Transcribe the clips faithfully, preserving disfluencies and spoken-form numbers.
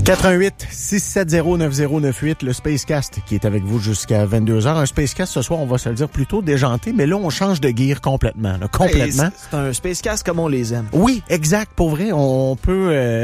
quatre un huit, six sept zéro, neuf zéro neuf huit, le Spacecast qui est avec vous jusqu'à vingt-deux heures. Un Spacecast ce soir, on va se le dire plutôt déjanté, mais là, on change de gear complètement. Là, complètement. Hey, c'est un Spacecast comme on les aime. Oui, exact. Pour vrai, on peut euh,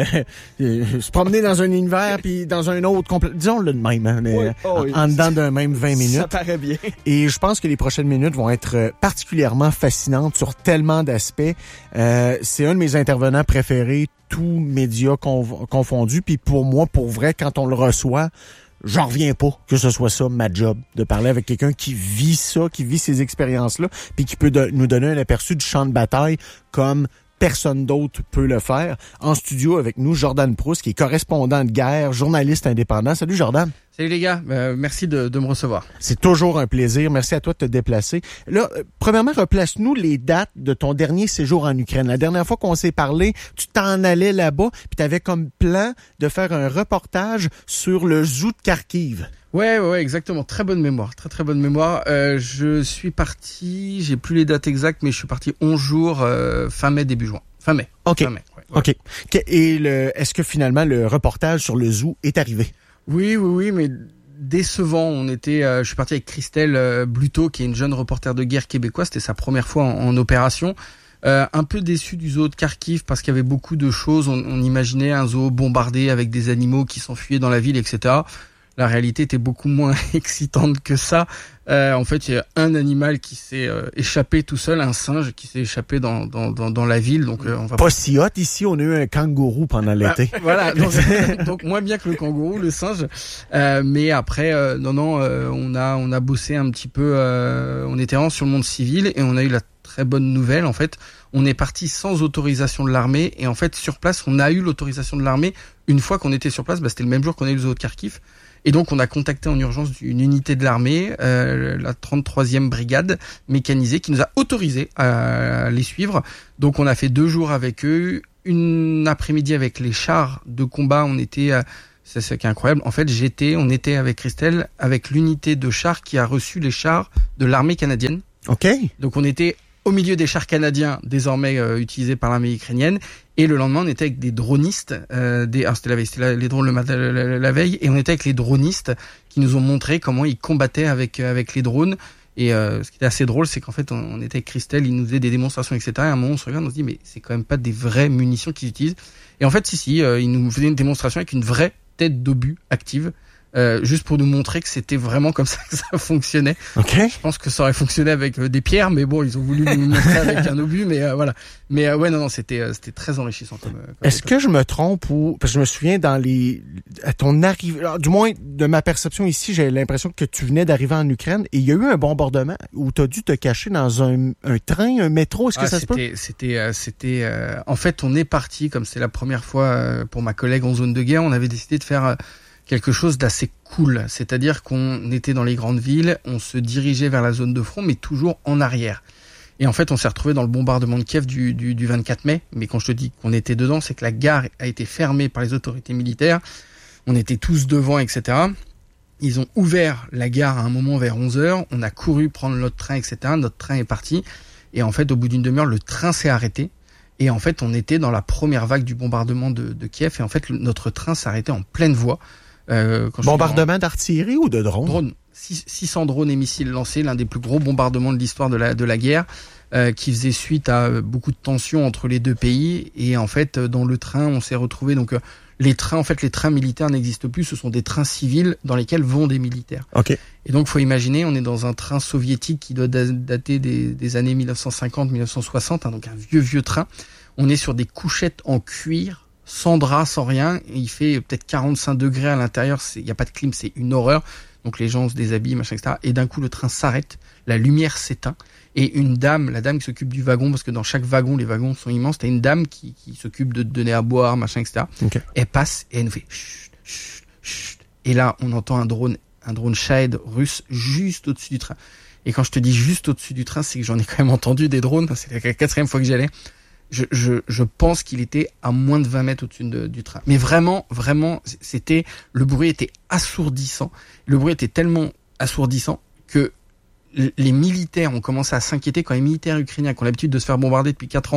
se promener dans un univers puis dans un autre. Complè- Disons-le de même, hein, oui, oh, oui. en dedans d'un même vingt minutes. Ça paraît bien. Et je pense que les prochaines minutes vont être particulièrement fascinantes sur tellement d'aspects. Euh, c'est un de mes intervenants préférés, tous médias conf- confondus. Puis pour moi, pour vrai, quand on le reçoit, j'en reviens pas que ce soit ça ma job, de parler avec quelqu'un qui vit ça, qui vit ces expériences-là, puis qui peut de- nous donner un aperçu du champ de bataille comme personne d'autre peut le faire. En studio avec nous, Jordan Proust, qui est correspondant de guerre, journaliste indépendant. Salut Jordan. Salut les gars, euh, merci de, de me recevoir. C'est toujours un plaisir. Merci à toi de te déplacer. Là, euh, premièrement, replace-nous les dates de ton dernier séjour en Ukraine. La dernière fois qu'on s'est parlé, tu t'en allais là-bas, puis tu avais comme plan de faire un reportage sur le zoo de Kharkiv. Ouais, ouais, exactement. Très bonne mémoire, très très bonne mémoire. Euh, je suis parti, j'ai plus les dates exactes, mais je suis parti onze jours, euh, fin mai, début juin. Fin mai. OK. Fin mai, ouais, ouais. OK. Et le, est-ce que finalement le reportage sur le zoo est arrivé? Oui, oui, oui, mais décevant. On était, euh, je suis parti avec Christelle euh, Bluteau, qui est une jeune reporter de guerre québécoise. C'était sa première fois en, en opération. Euh, un peu déçu du zoo de Kharkiv parce qu'il y avait beaucoup de choses. On, on imaginait un zoo bombardé avec des animaux qui s'enfuyaient dans la ville, et cetera. La réalité était beaucoup moins excitante que ça. Euh, en fait, il y a un animal qui s'est euh, échappé tout seul, un singe qui s'est échappé dans dans dans, dans la ville. Donc, euh, on va pas si hot ici. On a eu un kangourou pendant l'été. Bah, voilà. Donc, donc moins bien que le kangourou, le singe. Euh, mais après, euh, non, non, euh, on a on a bossé un petit peu. Euh, on était vraiment sur le monde civil et on a eu la très bonne nouvelle. En fait, on est parti sans autorisation de l'armée et en fait sur place, on a eu l'autorisation de l'armée une fois qu'on était sur place. Bah, c'était le même jour qu'on a eu le zoo de Kharkiv. Et donc, on a contacté en urgence une unité de l'armée, euh, la trente-troisième brigade mécanisée, qui nous a autorisé à les suivre. Donc, on a fait deux jours avec eux, une après-midi avec les chars de combat. On était, euh, c'est ce qui est incroyable. En fait, j'étais, on était avec Christelle, avec l'unité de chars qui a reçu les chars de l'armée canadienne. OK. Donc, on était au milieu des chars canadiens, désormais euh, utilisés par l'armée ukrainienne. Et le lendemain, on était avec des dronistes. Euh, des, alors c'était la veille, c'était la, les drones le matin, la, la, la veille, et on était avec les dronistes qui nous ont montré comment ils combattaient avec avec les drones. Et euh, ce qui était assez drôle, c'est qu'en fait, on, on était avec Christelle, il nous faisait des démonstrations, et cetera. Et à un moment, on se regarde, on se dit, mais c'est quand même pas des vraies munitions qu'ils utilisent. Et en fait, si, si, euh, ils nous faisaient une démonstration avec une vraie tête d'obus active. Euh, juste pour nous montrer que c'était vraiment comme ça que ça fonctionnait. Okay. Je pense que ça aurait fonctionné avec euh, des pierres, mais bon, ils ont voulu nous montrer avec un obus, mais euh, voilà. Mais euh, ouais, non, non, c'était euh, c'était très enrichissant. Comme, comme Est-ce que je me trompe ou parce que je me souviens dans les à ton arrivée, du moins de ma perception ici, j'ai l'impression que tu venais d'arriver en Ukraine et il y a eu un bombardement où tu as dû te cacher dans un, un train, un métro. Est-ce que ah, ça se peut? C'était, euh, c'était. Euh, en fait, on est parti comme c'est la première fois euh, pour ma collègue en zone de guerre. On avait décidé de faire euh, quelque chose d'assez cool, c'est-à-dire qu'on était dans les grandes villes, on se dirigeait vers la zone de front, mais toujours en arrière. Et en fait, on s'est retrouvé dans le bombardement de Kiev du, du, du vingt-quatre mai. Mais quand je te dis qu'on était dedans, c'est que la gare a été fermée par les autorités militaires. On était tous devant, et cetera. Ils ont ouvert la gare à un moment vers onze heures. On a couru prendre notre train, et cetera. Notre train est parti. Et en fait, au bout d'une demi-heure, le train s'est arrêté. Et en fait, on était dans la première vague du bombardement de, de Kiev. Et en fait, le, notre train s'arrêtait en pleine voie. Euh, quand bombardement en... d'artillerie ou de drones? Drones. six cents drones et missiles lancés, l'un des plus gros bombardements de l'histoire de la, de la guerre, euh, qui faisait suite à beaucoup de tensions entre les deux pays. Et en fait, dans le train, on s'est retrouvé donc les trains, en fait, les trains militaires n'existent plus. Ce sont des trains civils dans lesquels vont des militaires. Okay. Et donc, faut imaginer, on est dans un train soviétique qui doit dater des, des années mille neuf cent cinquante, mille neuf cent soixante, hein, donc un vieux vieux train. On est sur des couchettes en cuir, sans drap, sans rien. Et il fait peut-être quarante-cinq degrés à l'intérieur. Il n'y a pas de clim, c'est une horreur. Donc les gens se déshabillent, machin, et cetera. Et d'un coup, le train s'arrête, la lumière s'éteint. Et une dame, la dame qui s'occupe du wagon, parce que dans chaque wagon, les wagons sont immenses, t'as une dame qui, qui s'occupe de te donner à boire, machin, et cetera. Okay. Elle passe et elle nous fait chut, chut, chut. Et là, on entend un drone, un drone Shahed russe juste au-dessus du train. Et quand je te dis juste au-dessus du train, c'est que j'en ai quand même entendu des drones. C'est la quatrième fois que j'y allais. Je, je, je pense qu'il était à moins de vingt mètres au-dessus de, du train. Mais vraiment, vraiment, c'était, le bruit était assourdissant. Le bruit était tellement assourdissant que les militaires ont commencé à s'inquiéter quand les militaires ukrainiens, qui ont l'habitude de se faire bombarder depuis quatre ans,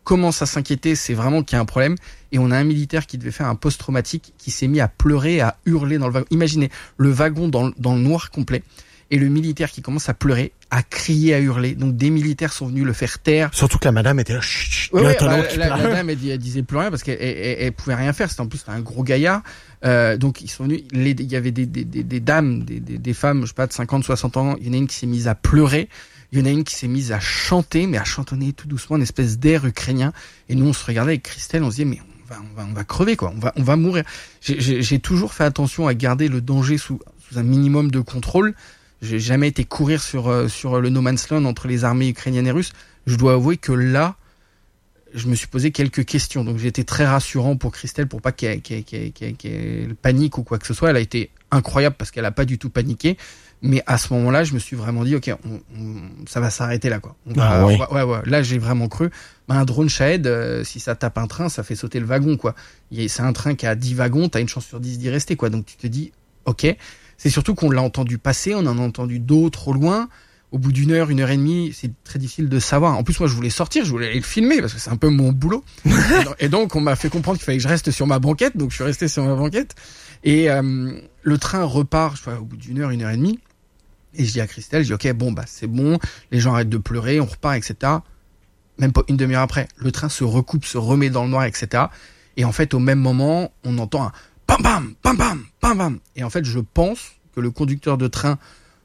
commence à s'inquiéter, c'est vraiment qu'il y a un problème. Et on a un militaire qui devait faire un post-traumatique qui s'est mis à pleurer, à hurler dans le wagon. Imaginez, le wagon dans, dans le noir complet. Et le militaire qui commence à pleurer, à crier, à hurler. Donc des militaires sont venus le faire taire. Surtout que la madame était là. Chut, chut, ouais, ouais, bah, la, la madame, elle, elle disait plus rien parce qu'elle elle, elle, elle pouvait rien faire. C'était en plus c'était un gros gaillard. Euh, donc ils sont venus. Les, il y avait des, des, des, des dames, des, des, des femmes, je sais pas, de cinquante, soixante ans. Il y en a une qui s'est mise à pleurer. Il y en a une qui s'est mise à chanter, mais à chantonner tout doucement, une espèce d'air ukrainien. Et nous, on se regardait avec Christelle, on se disait, mais on va, on va, on va crever, quoi. On va, on va mourir. J'ai, j'ai, j'ai toujours fait attention à garder le danger sous, sous un minimum de contrôle. J'ai jamais été courir sur, euh, sur le no man's land entre les armées ukrainiennes et russes. Je dois avouer que là, je me suis posé quelques questions. Donc, j'ai été très rassurant pour Christelle pour pas qu'elle, qu'elle, qu'elle, qu'elle, qu'elle panique ou quoi que ce soit. Elle a été incroyable parce qu'elle a pas du tout paniqué. Mais à ce moment-là, je me suis vraiment dit, ok, on, on, ça va s'arrêter là, quoi. On va, ah, oui. on va, ouais, ouais. Là, j'ai vraiment cru. Bah, un drone Shahed, euh, si ça tape un train, ça fait sauter le wagon, quoi. C'est un train qui a dix wagons, t'as une chance sur dix d'y rester, quoi. Donc tu te dis, ok. C'est surtout qu'on l'a entendu passer, on en a entendu d'autres au loin. Au bout d'une heure, une heure et demie, c'est très difficile de savoir. En plus, moi, je voulais sortir, je voulais aller le filmer parce que c'est un peu mon boulot. Et donc, on m'a fait comprendre qu'il fallait que je reste sur ma banquette. Donc, je suis resté sur ma banquette. Et euh, le train repart, je sais pas, au bout d'une heure, une heure et demie. Et je dis à Christelle, je dis, ok, bon, bah, c'est bon, les gens arrêtent de pleurer, on repart, et cetera. Même pas une demi-heure après, le train se recoupe, se remet dans le noir, et cetera. Et en fait, au même moment, on entend un pam pam, pam pam, pam pam. Et en fait, je pense que le conducteur de train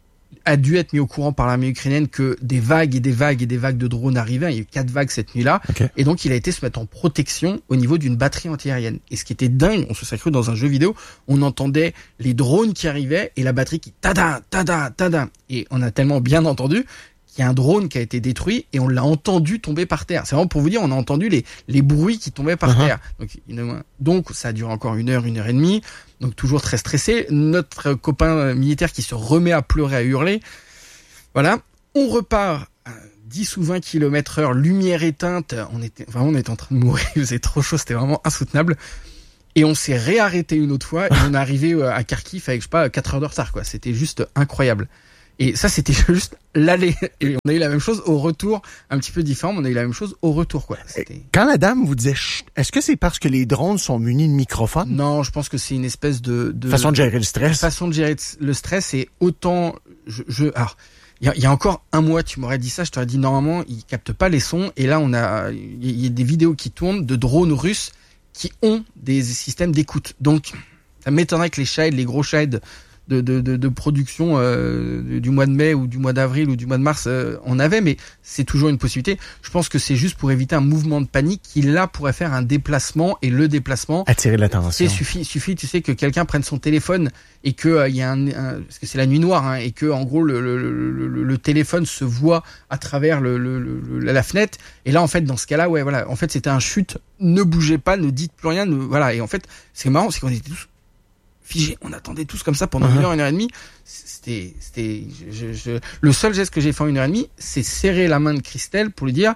a dû être mis au courant par l'armée ukrainienne que des vagues et des vagues et des vagues de drones arrivaient. Il y a eu quatre vagues cette nuit-là. Okay. Et donc, il a été se mettre en protection au niveau d'une batterie antiaérienne. Et ce qui était dingue, on se serait cru dans un jeu vidéo, on entendait les drones qui arrivaient et la batterie qui tada, tada, tada. Et on a tellement bien entendu qu'il y a un drone qui a été détruit et on l'a entendu tomber par terre. C'est vraiment pour vous dire, on a entendu les, les bruits qui tombaient par uh-huh. terre. Donc, une, donc, ça a duré encore une heure, une heure et demie. Donc toujours très stressé. Notre copain militaire qui se remet à pleurer, à hurler. Voilà. On repart à dix ou vingt kilomètres heure, lumière éteinte. On était, vraiment, on était en train de mourir. Il faisait trop chaud. C'était vraiment insoutenable. Et on s'est réarrêté une autre fois. Et on est arrivé à Kharkiv avec, je sais pas, quatre heures de retard, quoi. C'était juste incroyable. Et ça, c'était juste l'aller. Et on a eu la même chose au retour, un petit peu différent, mais on a eu la même chose au retour, quoi. C'était... Quand la dame vous disait chut, est-ce que c'est parce que les drones sont munis de microphones? Non, je pense que c'est une espèce de, de façon de gérer le stress. Façon de gérer le stress et autant je, je alors il y a, y a encore un mois, tu m'aurais dit ça, je t'aurais dit normalement ils captent pas les sons et là on a il y a des vidéos qui tournent de drones russes qui ont des systèmes d'écoute. Donc ça m'étonnerait que les Shahed, les gros Shahed De, de, de, de production euh, du mois de mai ou du mois d'avril ou du mois de mars euh, on avait, mais c'est toujours une possibilité. Je pense que c'est juste pour éviter un mouvement de panique qui là pourrait faire un déplacement et le déplacement attirer l'attention. Il suffit, suffit, tu sais que quelqu'un prenne son téléphone et que il euh, y a un, un parce que c'est la nuit noire hein, et que en gros le, le, le, le, le téléphone se voit à travers le, le, le, la fenêtre et là en fait dans ce cas-là ouais voilà en fait c'était un chute, ne bougez pas, ne dites plus rien, ne, voilà et en fait c'est marrant c'est qu'on était tous figé. On attendait tous comme ça pendant uh-huh. une heure, une heure et demie. C'était, c'était, je, je, le seul geste que j'ai fait en une heure et demie, c'est serrer la main de Christelle pour lui dire,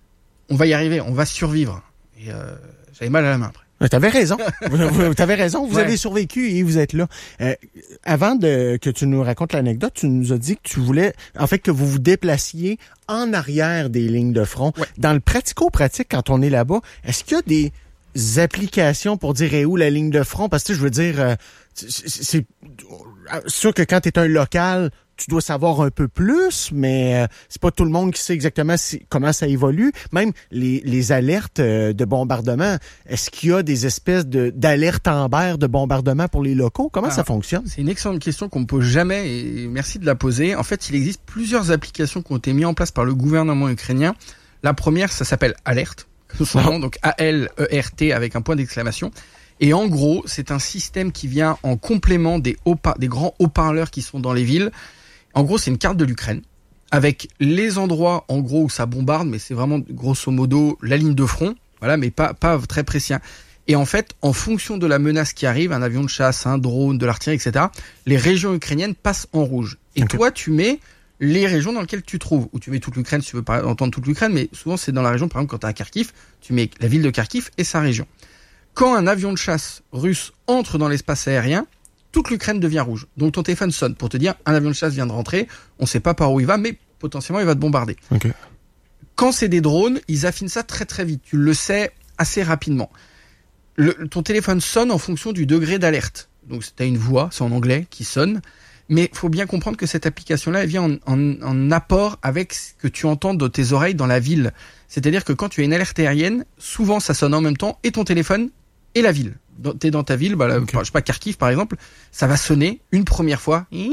on va y arriver, on va survivre. Et euh, j'avais mal à la main après. Mais t'avais raison. T'avais raison. Vous ouais. avez survécu et vous êtes là. Euh, avant de que tu nous racontes l'anecdote, tu nous as dit que tu voulais, en fait, que vous vous déplaciez en arrière des lignes de front. Ouais. Dans le pratico-pratique, quand on est là-bas, est-ce qu'il y a des applications pour dire est où la ligne de front? Parce que je veux dire, euh, c'est, c'est sûr que quand tu es un local, tu dois savoir un peu plus, mais euh, c'est pas tout le monde qui sait exactement si, comment ça évolue. Même les, les alertes euh, de bombardement, est-ce qu'il y a des espèces de d'alertes Amber de bombardement pour les locaux? Comment Alors, ça fonctionne? C'est une excellente question qu'on me pose jamais et merci de la poser. En fait, il existe plusieurs applications qui ont été mises en place par le gouvernement ukrainien. La première, ça s'appelle Alert. Son nom, donc A L E R T avec un point d'exclamation. Et en gros, c'est un système qui vient en complément des, haut des grands haut-parleurs qui sont dans les villes. En gros, c'est une carte de l'Ukraine avec les endroits, en gros, où ça bombarde, mais c'est vraiment, grosso modo, la ligne de front. Voilà, mais pas, pas très précis. Et en fait, en fonction de la menace qui arrive, un avion de chasse, un drone, de l'artillerie, et cetera, les régions ukrainiennes passent en rouge. Et okay. toi, tu mets les régions dans lesquelles tu trouves, ou tu mets toute l'Ukraine, si tu veux pas entendre toute l'Ukraine, mais souvent c'est dans la région, par exemple, quand tu es à Kharkiv, tu mets la ville de Kharkiv et sa région. Quand un avion de chasse russe entre dans l'espace aérien, toute l'Ukraine devient rouge. Donc ton téléphone sonne pour te dire, un avion de chasse vient de rentrer, on sait pas par où il va, mais potentiellement il va te bombarder. Okay. Quand c'est des drones, ils affinent ça très très vite. Tu le sais assez rapidement. Le, ton téléphone sonne en fonction du degré d'alerte. Donc, tu as une voix, c'est en anglais, qui sonne. Mais il faut bien comprendre que cette application-là, elle vient en, en, en apport avec ce que tu entends de tes oreilles dans la ville. C'est-à-dire que quand tu as une alerte aérienne, souvent ça sonne en même temps, et ton téléphone, et la ville. Tu es dans ta ville, bah là, okay. je sais pas, Kharkiv par exemple, ça va sonner une première fois. Ouais,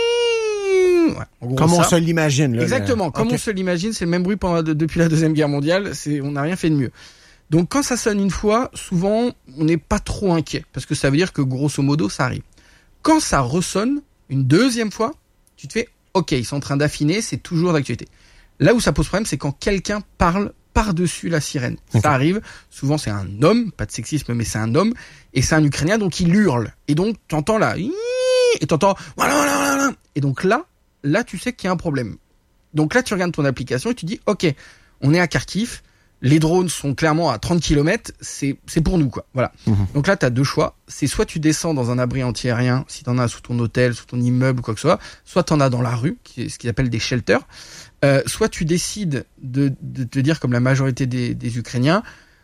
en gros, comme ça. on se l'imagine. Là, Exactement, le... comme okay. on se l'imagine, c'est le même bruit pendant, de, depuis la Deuxième Guerre mondiale, c'est, on n'a rien fait de mieux. Donc quand ça sonne une fois, souvent, on n'est pas trop inquiet, parce que ça veut dire que grosso modo, ça arrive. Quand ça ressonne une deuxième fois, tu te fais « Ok, ils sont en train d'affiner, c'est toujours d'actualité ». Là où ça pose problème, c'est quand quelqu'un parle par-dessus la sirène. Okay. Ça arrive, souvent c'est un homme, pas de sexisme, mais c'est un homme, et c'est un Ukrainien, donc il hurle. Et donc, tu entends là, et tu entends « voilà, voilà, voilà ». Et donc là, là, tu sais qu'il y a un problème. Donc là, tu regardes ton application et tu dis « Ok, on est à Kharkiv, les drones sont clairement à trente kilomètres, c'est, c'est pour nous, quoi. » Voilà. Mmh. Donc là, tu as deux choix. C'est soit tu descends dans un abri antiaérien, si tu en as sous ton hôtel, sous ton immeuble ou quoi que ce soit, soit tu en as dans la rue, qui est ce qu'ils appellent des shelters, euh, soit tu décides de, de te dire, comme la majorité des, des Ukrainiens,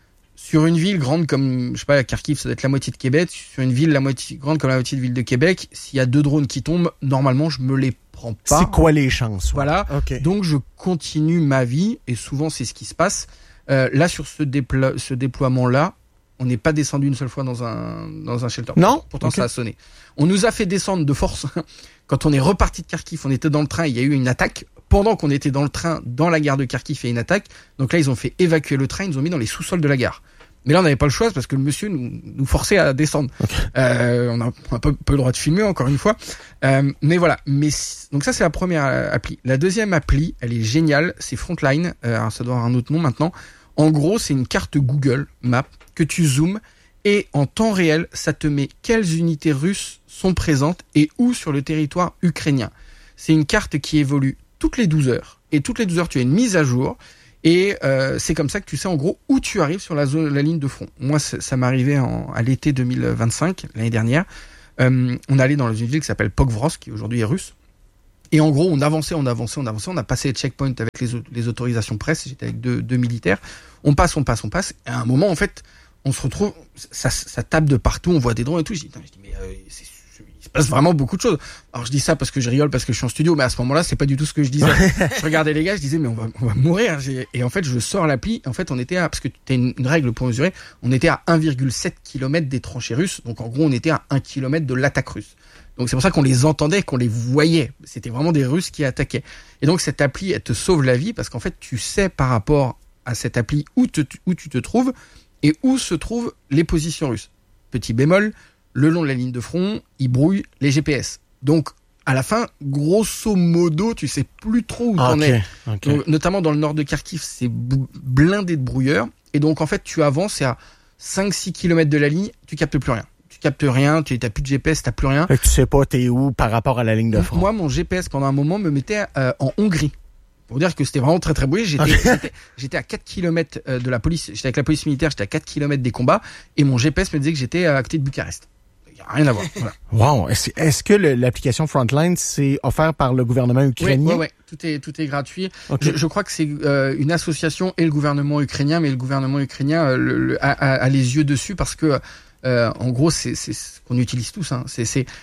sur une ville grande comme, je sais pas, Kharkiv, ça doit être la moitié de Québec, sur une ville la moitié, grande comme la moitié de ville de Québec, s'il y a deux drones qui tombent, normalement, je me les prends pas. C'est quoi les chances? Ouais. Voilà. Okay. Donc, je continue ma vie, et souvent, c'est ce qui se passe. Euh, là, sur ce, déplo- ce déploiement-là, on n'est pas descendu une seule fois dans un, dans un shelter. Non. Pourtant, okay. ça a sonné. On nous a fait descendre de force. Quand on est reparti de Kharkiv, on était dans le train, il y a eu une attaque. Pendant qu'on était dans le train, dans la gare de Kharkiv, il y a une attaque. Donc là, ils ont fait évacuer le train, ils nous ont mis dans les sous-sols de la gare. Mais là, on n'avait pas le choix parce que le monsieur nous, nous forçait à descendre. Okay. Euh, on n'a pas, pas le droit de filmer, encore une fois. Euh, mais voilà. Mais donc ça, c'est la première appli. La deuxième appli, elle est géniale. C'est Frontline. Euh, alors ça doit avoir un autre nom maintenant. En gros, c'est une carte Google Maps que tu zoomes et en temps réel, ça te met quelles unités russes sont présentes et où sur le territoire ukrainien. C'est une carte qui évolue toutes les douze heures. Et toutes les douze heures, tu as une mise à jour. Et euh, c'est comme ça que tu sais en gros où tu arrives sur la zone, la ligne de front. Moi, ça, ça m'est arrivé en, à l'été deux mille vingt-cinq, l'année dernière. Euh, on allait dans une ville qui s'appelle Pokrovsk, qui aujourd'hui est russe. Et en gros, on avançait, on avançait, on avançait. On a passé les checkpoints avec les, les autorisations presse. J'étais avec deux, deux militaires. On passe, on passe, on passe. Et à un moment, en fait, on se retrouve, ça, ça tape de partout. On voit des drones et tout. Je dis, je dis mais euh, c'est, il se passe vraiment beaucoup de choses. Alors je dis ça parce que je rigole, parce que je suis en studio, mais à ce moment-là, c'est pas du tout ce que je disais. Je regardais les gars, je disais mais on va, on va mourir. Et en fait, je sors l'appli. En fait, on était à, parce que t'as une, une règle pour mesurer, on était à un virgule sept kilomètres des tranchées russes. Donc en gros, on était à un kilomètre de l'attaque russe. Donc c'est pour ça qu'on les entendait, qu'on les voyait. C'était vraiment des Russes qui attaquaient. Et donc cette appli, elle te sauve la vie parce qu'en fait, tu sais par rapport à cette appli où, te, où tu te trouves et où se trouvent les positions russes. Petit bémol, le long de la ligne de front, ils brouillent les G P S. Donc à la fin, grosso modo, tu sais plus trop où t'en okay, es. okay. Donc, notamment dans le nord de Kharkiv, c'est blindé de brouilleurs. Et donc en fait, tu avances et à cinq six kilomètres de la ligne, tu captes plus rien. Tu captes rien, tu n'as plus de G P S, t'as plus rien. Fait que tu sais pas t'es où par rapport à la ligne de front. Moi, mon G P S pendant un moment me mettait euh, en Hongrie. Pour dire que c'était vraiment très très brouillé. J'étais, okay. j'étais, j'étais à quatre kilomètres de la police, j'étais avec la police militaire, j'étais à quatre kilomètres des combats, et mon G P S me disait que j'étais à côté de Bucarest. Il n'y a rien à voir. Voilà. Wow. Est-ce, est-ce que le, l'application Frontline, c'est offert par le gouvernement ukrainien? Oui, oui, oui. Tout est, tout est gratuit. Okay. Je, je crois que c'est euh, une association et le gouvernement ukrainien, mais le gouvernement ukrainien euh, le, le, a, a, a les yeux dessus parce que Euh, en gros, c'est, c'est ce qu'on utilise tous. Hein. C'est, c'est,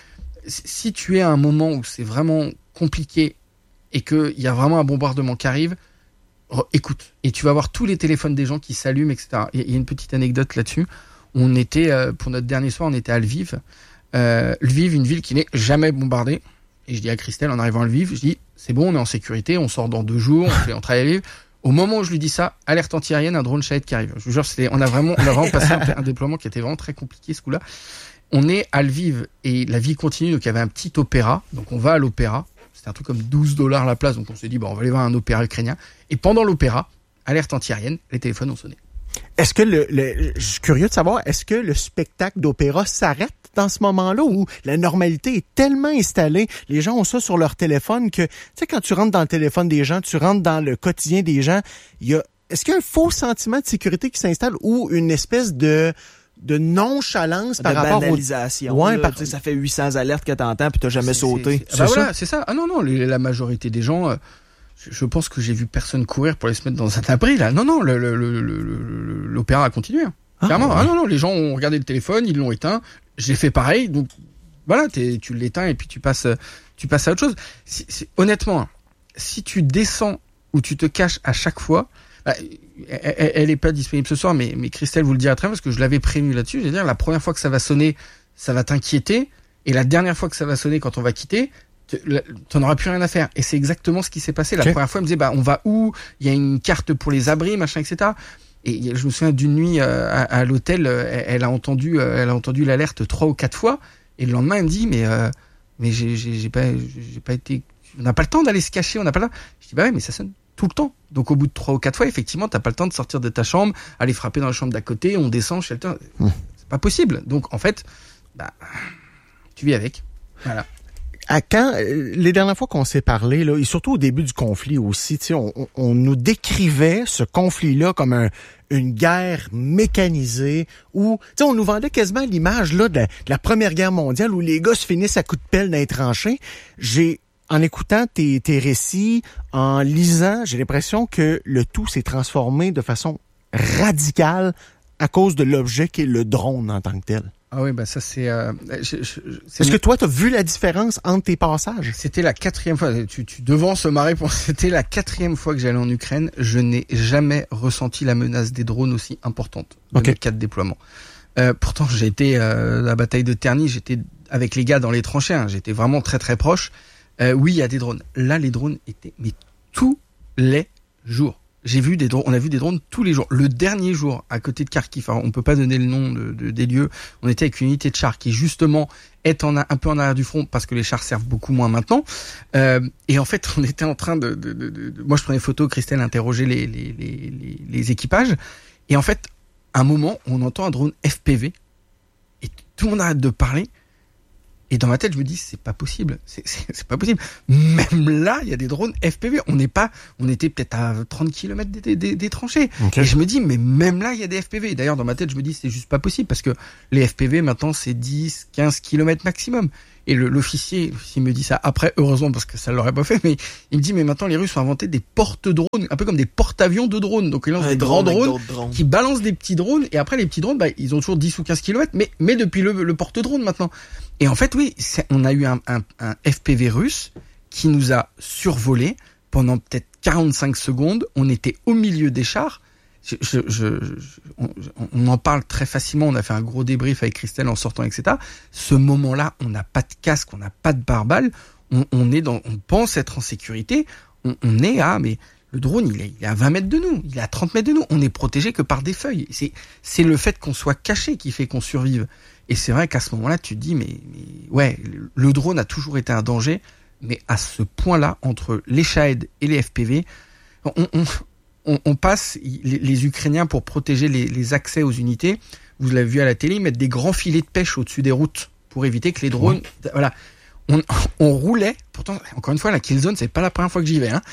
si tu es à un moment où c'est vraiment compliqué et qu'il y a vraiment un bombardement qui arrive, re- écoute. Et tu vas voir tous les téléphones des gens qui s'allument, et cetera. Il y a une petite anecdote là-dessus. On était, euh, pour notre dernier soir, on était à Lviv. Euh, Lviv, une ville qui n'est jamais bombardée. Et je dis à Christelle, en arrivant à Lviv, je dis, c'est bon, on est en sécurité, on sort dans deux jours, on, fait, on travaille à Lviv. Au moment où je lui dis ça, alerte antiaérienne, un drone Shahed qui arrive. Je vous jure, c'était, on a vraiment, on a vraiment passé un, un déploiement qui était vraiment très compliqué ce coup-là. On est à Lviv et la vie continue, donc il y avait un petit opéra. Donc on va à l'opéra. C'était un truc comme douze dollars la place. Donc on s'est dit, bon, on va aller voir un opéra ukrainien. Et pendant l'opéra, alerte antiaérienne, les téléphones ont sonné. Est-ce que le, le, je suis curieux de savoir, est-ce que le spectacle d'opéra s'arrête dans ce moment-là où la normalité est tellement installée, les gens ont ça sur leur téléphone que, tu sais, quand tu rentres dans le téléphone des gens, tu rentres dans le quotidien des gens, il y a, est-ce qu'il y a un faux sentiment de sécurité qui s'installe ou une espèce de, de nonchalance de par rapport au... banalisation. Ouais, par... Ça fait huit cents alertes que t'entends puis t'as jamais c'est, sauté. C'est, c'est... Ah bah voilà, c'est ça. Ah non, non, les, la majorité des gens, euh, je pense que j'ai vu personne courir pour aller se mettre dans un abri là. Non non, le, le, le, le, l'opéra a continué. Hein. Ah, clairement. Ouais. Ah non non, les gens ont regardé le téléphone, ils l'ont éteint. J'ai fait pareil. Donc voilà, t'es, tu l'éteins et puis tu passes, tu passes à autre chose. Si, si, honnêtement, si tu descends ou tu te caches à chaque fois, bah, elle, elle est pas disponible ce soir, mais, mais Christelle vous le dira très bien parce que je l'avais prévenu là-dessus. Je veux dire, la première fois que ça va sonner, ça va t'inquiéter, et la dernière fois que ça va sonner quand on va quitter, t'en auras plus rien à faire. Et c'est exactement ce qui s'est passé. La okay. première fois, elle me disait, bah, on va où? Il y a une carte pour les abris, machin, et cetera. Et je me souviens d'une nuit euh, à, à l'hôtel, elle, elle a entendu, euh, elle a entendu l'alerte trois ou quatre fois. Et le lendemain, elle me dit, mais, euh, mais j'ai, j'ai, j'ai pas, j'ai pas été, on n'a pas le temps d'aller se cacher, on n'a pas le temps. Je dis, bah ouais, mais ça sonne tout le temps. Donc, au bout de trois ou quatre fois, effectivement, t'as pas le temps de sortir de ta chambre, aller frapper dans la chambre d'à côté, on descend, shelter. Mmh. C'est pas possible. Donc, en fait, bah, tu vis avec. Voilà. À quand, les dernières fois qu'on s'est parlé, là, et surtout au début du conflit aussi, tu sais, on, on nous décrivait ce conflit-là comme un, une guerre mécanisée où, tu sais, on nous vendait quasiment l'image, là, de la, de la Première Guerre mondiale où les gars se finissent à coups de pelle dans les tranchées. J'ai, en écoutant tes, tes récits, en lisant, j'ai l'impression que le tout s'est transformé de façon radicale à cause de l'objet qui est le drone en tant que tel. Ah oui, bah ça c'est... Euh, je, je, c'est Est-ce que toi, tu as vu la différence entre tes passages? C'était la quatrième fois, tu, tu devances ma réponse, c'était la quatrième fois que j'allais en Ukraine. Je n'ai jamais ressenti la menace des drones aussi importante de okay. mes quatre déploiements. Euh, pourtant, j'ai été euh, à la bataille de Terny, j'étais avec les gars dans les tranchées, hein, j'étais vraiment très très proche. Euh, oui, il y a des drones. Là, les drones étaient mais tous les jours. J'ai vu des drones, on a vu des drones tous les jours. Le dernier jour, à côté de Kharkiv, alors on peut pas donner le nom de, de, des lieux, on était avec une unité de chars qui justement est en, un peu en arrière du front parce que les chars servent beaucoup moins maintenant. Euh, et en fait, on était en train de, de, de, de, de moi je prenais photo, Christelle interrogeait les, les, les, les, les équipages. Et en fait, à un moment, on entend un drone F P V et tout le monde arrête de parler. Et dans ma tête, je me dis, c'est pas possible. C'est, c'est, c'est pas possible. Même là, il y a des drones F P V. On n'est pas, on était peut-être à trente kilomètres des, des, des tranchées. Okay. Et je me dis, mais même là, il y a des F P V. D'ailleurs, dans ma tête, je me dis, c'est juste pas possible parce que les F P V, maintenant, c'est dix, quinze kilomètres maximum. Et le, l'officier, l'officier me dit ça après, heureusement, parce que ça l'aurait pas fait, mais il me dit, mais maintenant, les Russes ont inventé des porte-drones, un peu comme des porte-avions de drones. Donc, ils lancent ouais, des grands drones, drones qui balancent des petits drones. Et après, les petits drones, bah, ils ont toujours dix ou quinze kilomètres, mais, mais depuis le, le porte-drone maintenant. Et en fait, oui, c'est, on a eu un, un, un F P V russe qui nous a survolé pendant peut-être quarante-cinq secondes. On était au milieu des chars. Je, je, je, je, on, on en parle très facilement. On a fait un gros débrief avec Christelle en sortant, et cetera. Ce moment-là, on n'a pas de casque, on n'a pas de pare-balles. On, on est dans, on pense être en sécurité. On, on est à, mais le drone, il est, il est à vingt mètres de nous, il est à trente mètres de nous. On est protégé que par des feuilles. C'est, c'est le fait qu'on soit caché qui fait qu'on survive. Et c'est vrai qu'à ce moment-là, tu te dis, mais, mais ouais, le drone a toujours été un danger, mais à ce point-là, entre les Shahed et les F P V, on, on, on, on passe, les, les Ukrainiens, pour protéger les, les accès aux unités, vous l'avez vu à la télé, ils mettent des grands filets de pêche au-dessus des routes pour éviter que les drones... Ouais. Voilà. On, on roulait, pourtant, encore une fois, la Killzone, c'est pas la première fois que j'y vais, hein.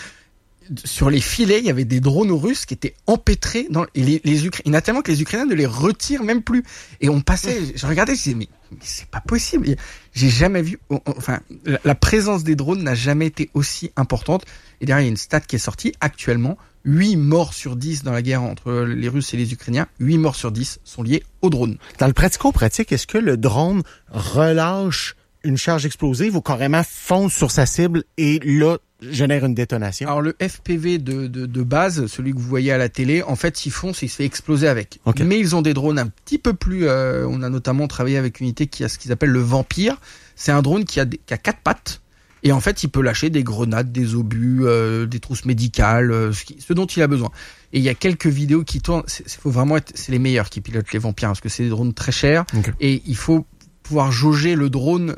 Sur les filets, il y avait des drones russes qui étaient empêtrés dans et les, les Ukrainiens. Il y en a tellement que les Ukrainiens ne les retirent même plus. Et on passait, je regardais, je disais mais, mais c'est pas possible. J'ai jamais vu. Enfin, la, la présence des drones n'a jamais été aussi importante. Et derrière, il y a une stat qui est sortie actuellement. huit morts sur dix dans la guerre entre les Russes et les Ukrainiens. huit morts sur dix sont liés aux drones. Dans le pratico-pratique, est-ce que le drone relâche une charge explosive ou carrément fonce sur sa cible et là génère une détonation? Alors le F P V de, de, de base, celui que vous voyez à la télé, en fait s'il fonce, il se fait exploser avec. Okay. Mais ils ont des drones un petit peu plus... Euh, on a notamment travaillé avec une unité qui a ce qu'ils appellent le Vampire. C'est un drone qui a, des, qui a quatre pattes. Et en fait, il peut lâcher des grenades, des obus, euh, des trousses médicales, euh, ce, qui, ce dont il a besoin. Et il y a quelques vidéos qui tournent. C'est, faut vraiment être, c'est les meilleurs qui pilotent les Vampires parce que c'est des drones très chers. Okay. Et il faut pouvoir jauger le drone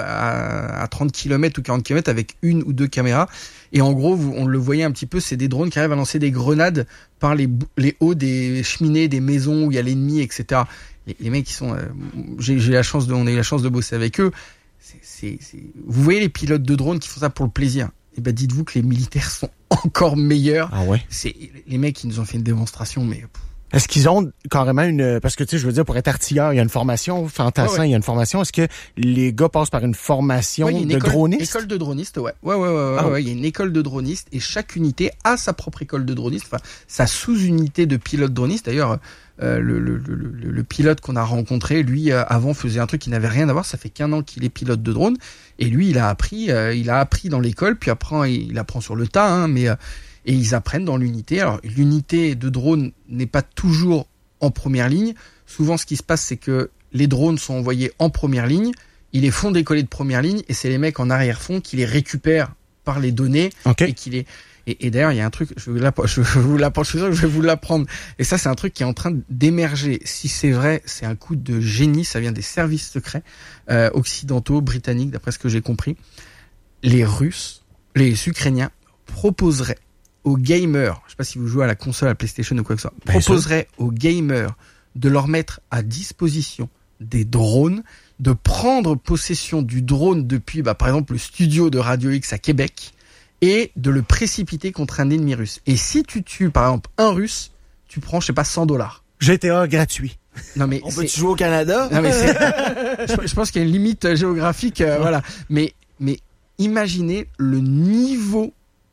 à, à trente kilomètres ou quarante kilomètres avec une ou deux caméras. Et en gros, vous, on le voyait un petit peu, c'est des drones qui arrivent à lancer des grenades par les, les hauts des cheminées, des maisons où il y a l'ennemi, et cetera. Les, les mecs qui sont... Euh, j'ai, j'ai la chance de, on a eu la chance de bosser avec eux. C'est, c'est, c'est... Vous voyez les pilotes de drones qui font ça pour le plaisir. Et ben dites-vous que les militaires sont encore meilleurs. Ah ouais. C'est les mecs qui nous ont fait une démonstration, mais... Est-ce qu'ils ont carrément une... Parce que, tu sais, je veux dire, pour être artilleur, il y a une formation, fantassin, ouais, ouais. il y a une formation. Est-ce que les gars passent par une formation ouais, une de école, dronistes? École de dronistes, ouais. Ouais, ouais, ouais, ouais, ah. ouais. Il y a une école de dronistes et chaque unité a sa propre école de dronistes, enfin, sa sous-unité de pilote droniste. D'ailleurs, euh, le, le, le, le, le pilote qu'on a rencontré, lui, euh, avant, faisait un truc qui n'avait rien à voir. Ça fait qu'un an qu'il est pilote de drone. Et lui, il a appris, euh, il a appris dans l'école, puis après, il apprend sur le tas, hein, mais... Euh, et ils apprennent dans l'unité. Alors, l'unité de drone n'est pas toujours en première ligne. Souvent, ce qui se passe, c'est que les drones sont envoyés en première ligne. Ils les font décoller de première ligne et c'est les mecs en arrière-fond qui les récupèrent par les données. Okay. Et qui les... Et, et d'ailleurs, il y a un truc, je vais, je vais vous l'apprendre, je vais vous l'apprendre. Et ça, c'est un truc qui est en train d'émerger. Si c'est vrai, c'est un coup de génie. Ça vient des services secrets euh, occidentaux, britanniques, d'après ce que j'ai compris. Les Russes, les Ukrainiens proposeraient aux gamers, je sais pas si vous jouez à la console, à la PlayStation ou quoi que ce soit, Bien proposerait sûr. aux gamers de leur mettre à disposition des drones, de prendre possession du drone depuis, bah, par exemple, le studio de Radio X à Québec, et de le précipiter contre un ennemi russe. Et si tu tues, par exemple, un Russe, tu prends, je sais pas, cent dollars. G T A gratuit. Non mais on peut jouer au Canada. Non mais c'est... je, je pense qu'il y a une limite géographique, euh, voilà. Mais mais imaginez le niveau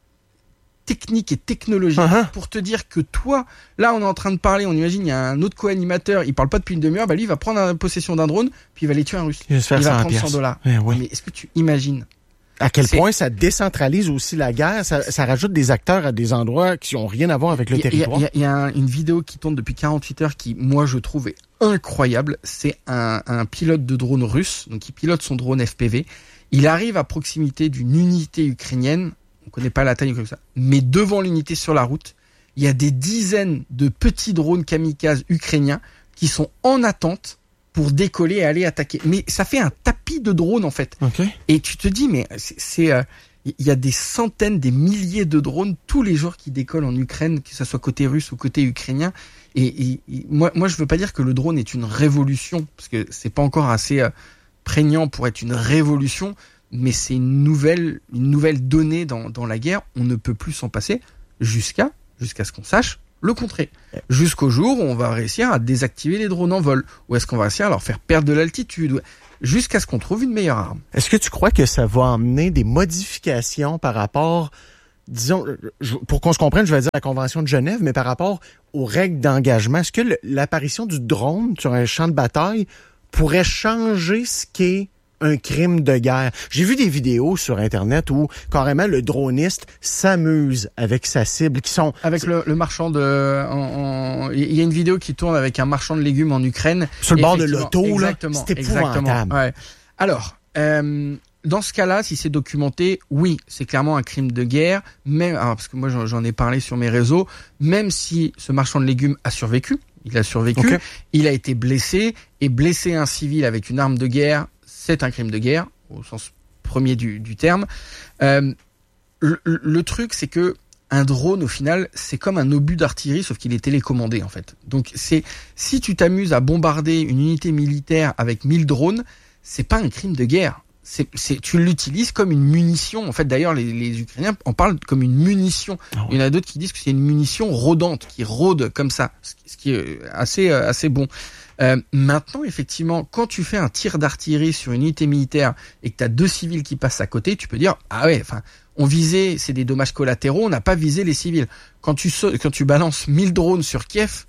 technique et technologique uh-huh. pour te dire que toi, là on est en train de parler, on imagine il y a un autre co-animateur, il parle pas depuis une demi-heure, bah lui il va prendre la possession d'un drone, puis il va aller tuer un Russe. Il va, se faire il va cent prendre cent dollars. Eh oui. Mais est-ce que tu imagines à quel c'est... point ça décentralise aussi la guerre, ça, ça rajoute des acteurs à des endroits qui ont rien à voir avec le y a, territoire. Il y, y, y a une vidéo qui tourne depuis quarante-huit heures qui, moi, je trouve est incroyable. C'est un, un pilote de drone russe, donc il pilote son drone F P V. Il arrive à proximité d'une unité ukrainienne. On connaît pas la taille comme ça. Mais devant l'unité sur la route, il y a des dizaines de petits drones kamikazes ukrainiens qui sont en attente pour décoller et aller attaquer. Mais ça fait un tapis de drones, en fait. Okay. Et tu te dis, mais c'est... c'est euh, il y a des centaines, des milliers de drones tous les jours qui décollent en Ukraine, que ce soit côté russe ou côté ukrainien. Et, et, et moi, moi, je veux pas dire que le drone est une révolution, parce que c'est pas encore assez euh, prégnant pour être une révolution, mais c'est une nouvelle, une nouvelle donnée dans, dans la guerre. On ne peut plus s'en passer jusqu'à, jusqu'à ce qu'on sache le contrer. Jusqu'au jour où on va réussir à désactiver les drones en vol, ou est-ce qu'on va réussir à leur faire perdre de l'altitude, jusqu'à ce qu'on trouve une meilleure arme. Est-ce que tu crois que ça va amener des modifications par rapport, disons, pour qu'on se comprenne, je vais dire la Convention de Genève, mais par rapport aux règles d'engagement? Est-ce que l'apparition du drone sur un champ de bataille pourrait changer ce qu'est un crime de guerre? J'ai vu des vidéos sur Internet où carrément le droniste s'amuse avec sa cible, qui sont... Avec le, le marchand de... En, en, il y a une vidéo qui tourne avec un marchand de légumes en Ukraine. Sur le bord de l'auto, là. C'est épouvantable. Ouais. Alors, euh, dans ce cas-là, si c'est documenté, oui, c'est clairement un crime de guerre. Même, alors, parce que moi, j'en, j'en ai parlé sur mes réseaux, même si ce marchand de légumes a survécu, il a survécu, okay. Il a été blessé, et blesser un civil avec une arme de guerre, c'est un crime de guerre, au sens premier du, du terme. Euh, le, le truc, c'est que un drone, au final, c'est comme un obus d'artillerie, sauf qu'il est télécommandé, en fait. Donc, c'est si tu t'amuses à bombarder une unité militaire avec mille drones, c'est pas un crime de guerre. C'est, c'est, tu l'utilises comme une munition. En fait, d'ailleurs, les, les Ukrainiens en parlent comme une munition. Oh. Il y en a d'autres qui disent que c'est une munition rôdante, qui rôde comme ça, ce qui est assez, assez bon. Euh, maintenant, effectivement, quand tu fais un tir d'artillerie sur une unité militaire et que tu as deux civils qui passent à côté, tu peux dire « Ah ouais, enfin, on visait, c'est des dommages collatéraux, on n'a pas visé les civils. » Quand tu, quand tu balances mille drones sur Kiev...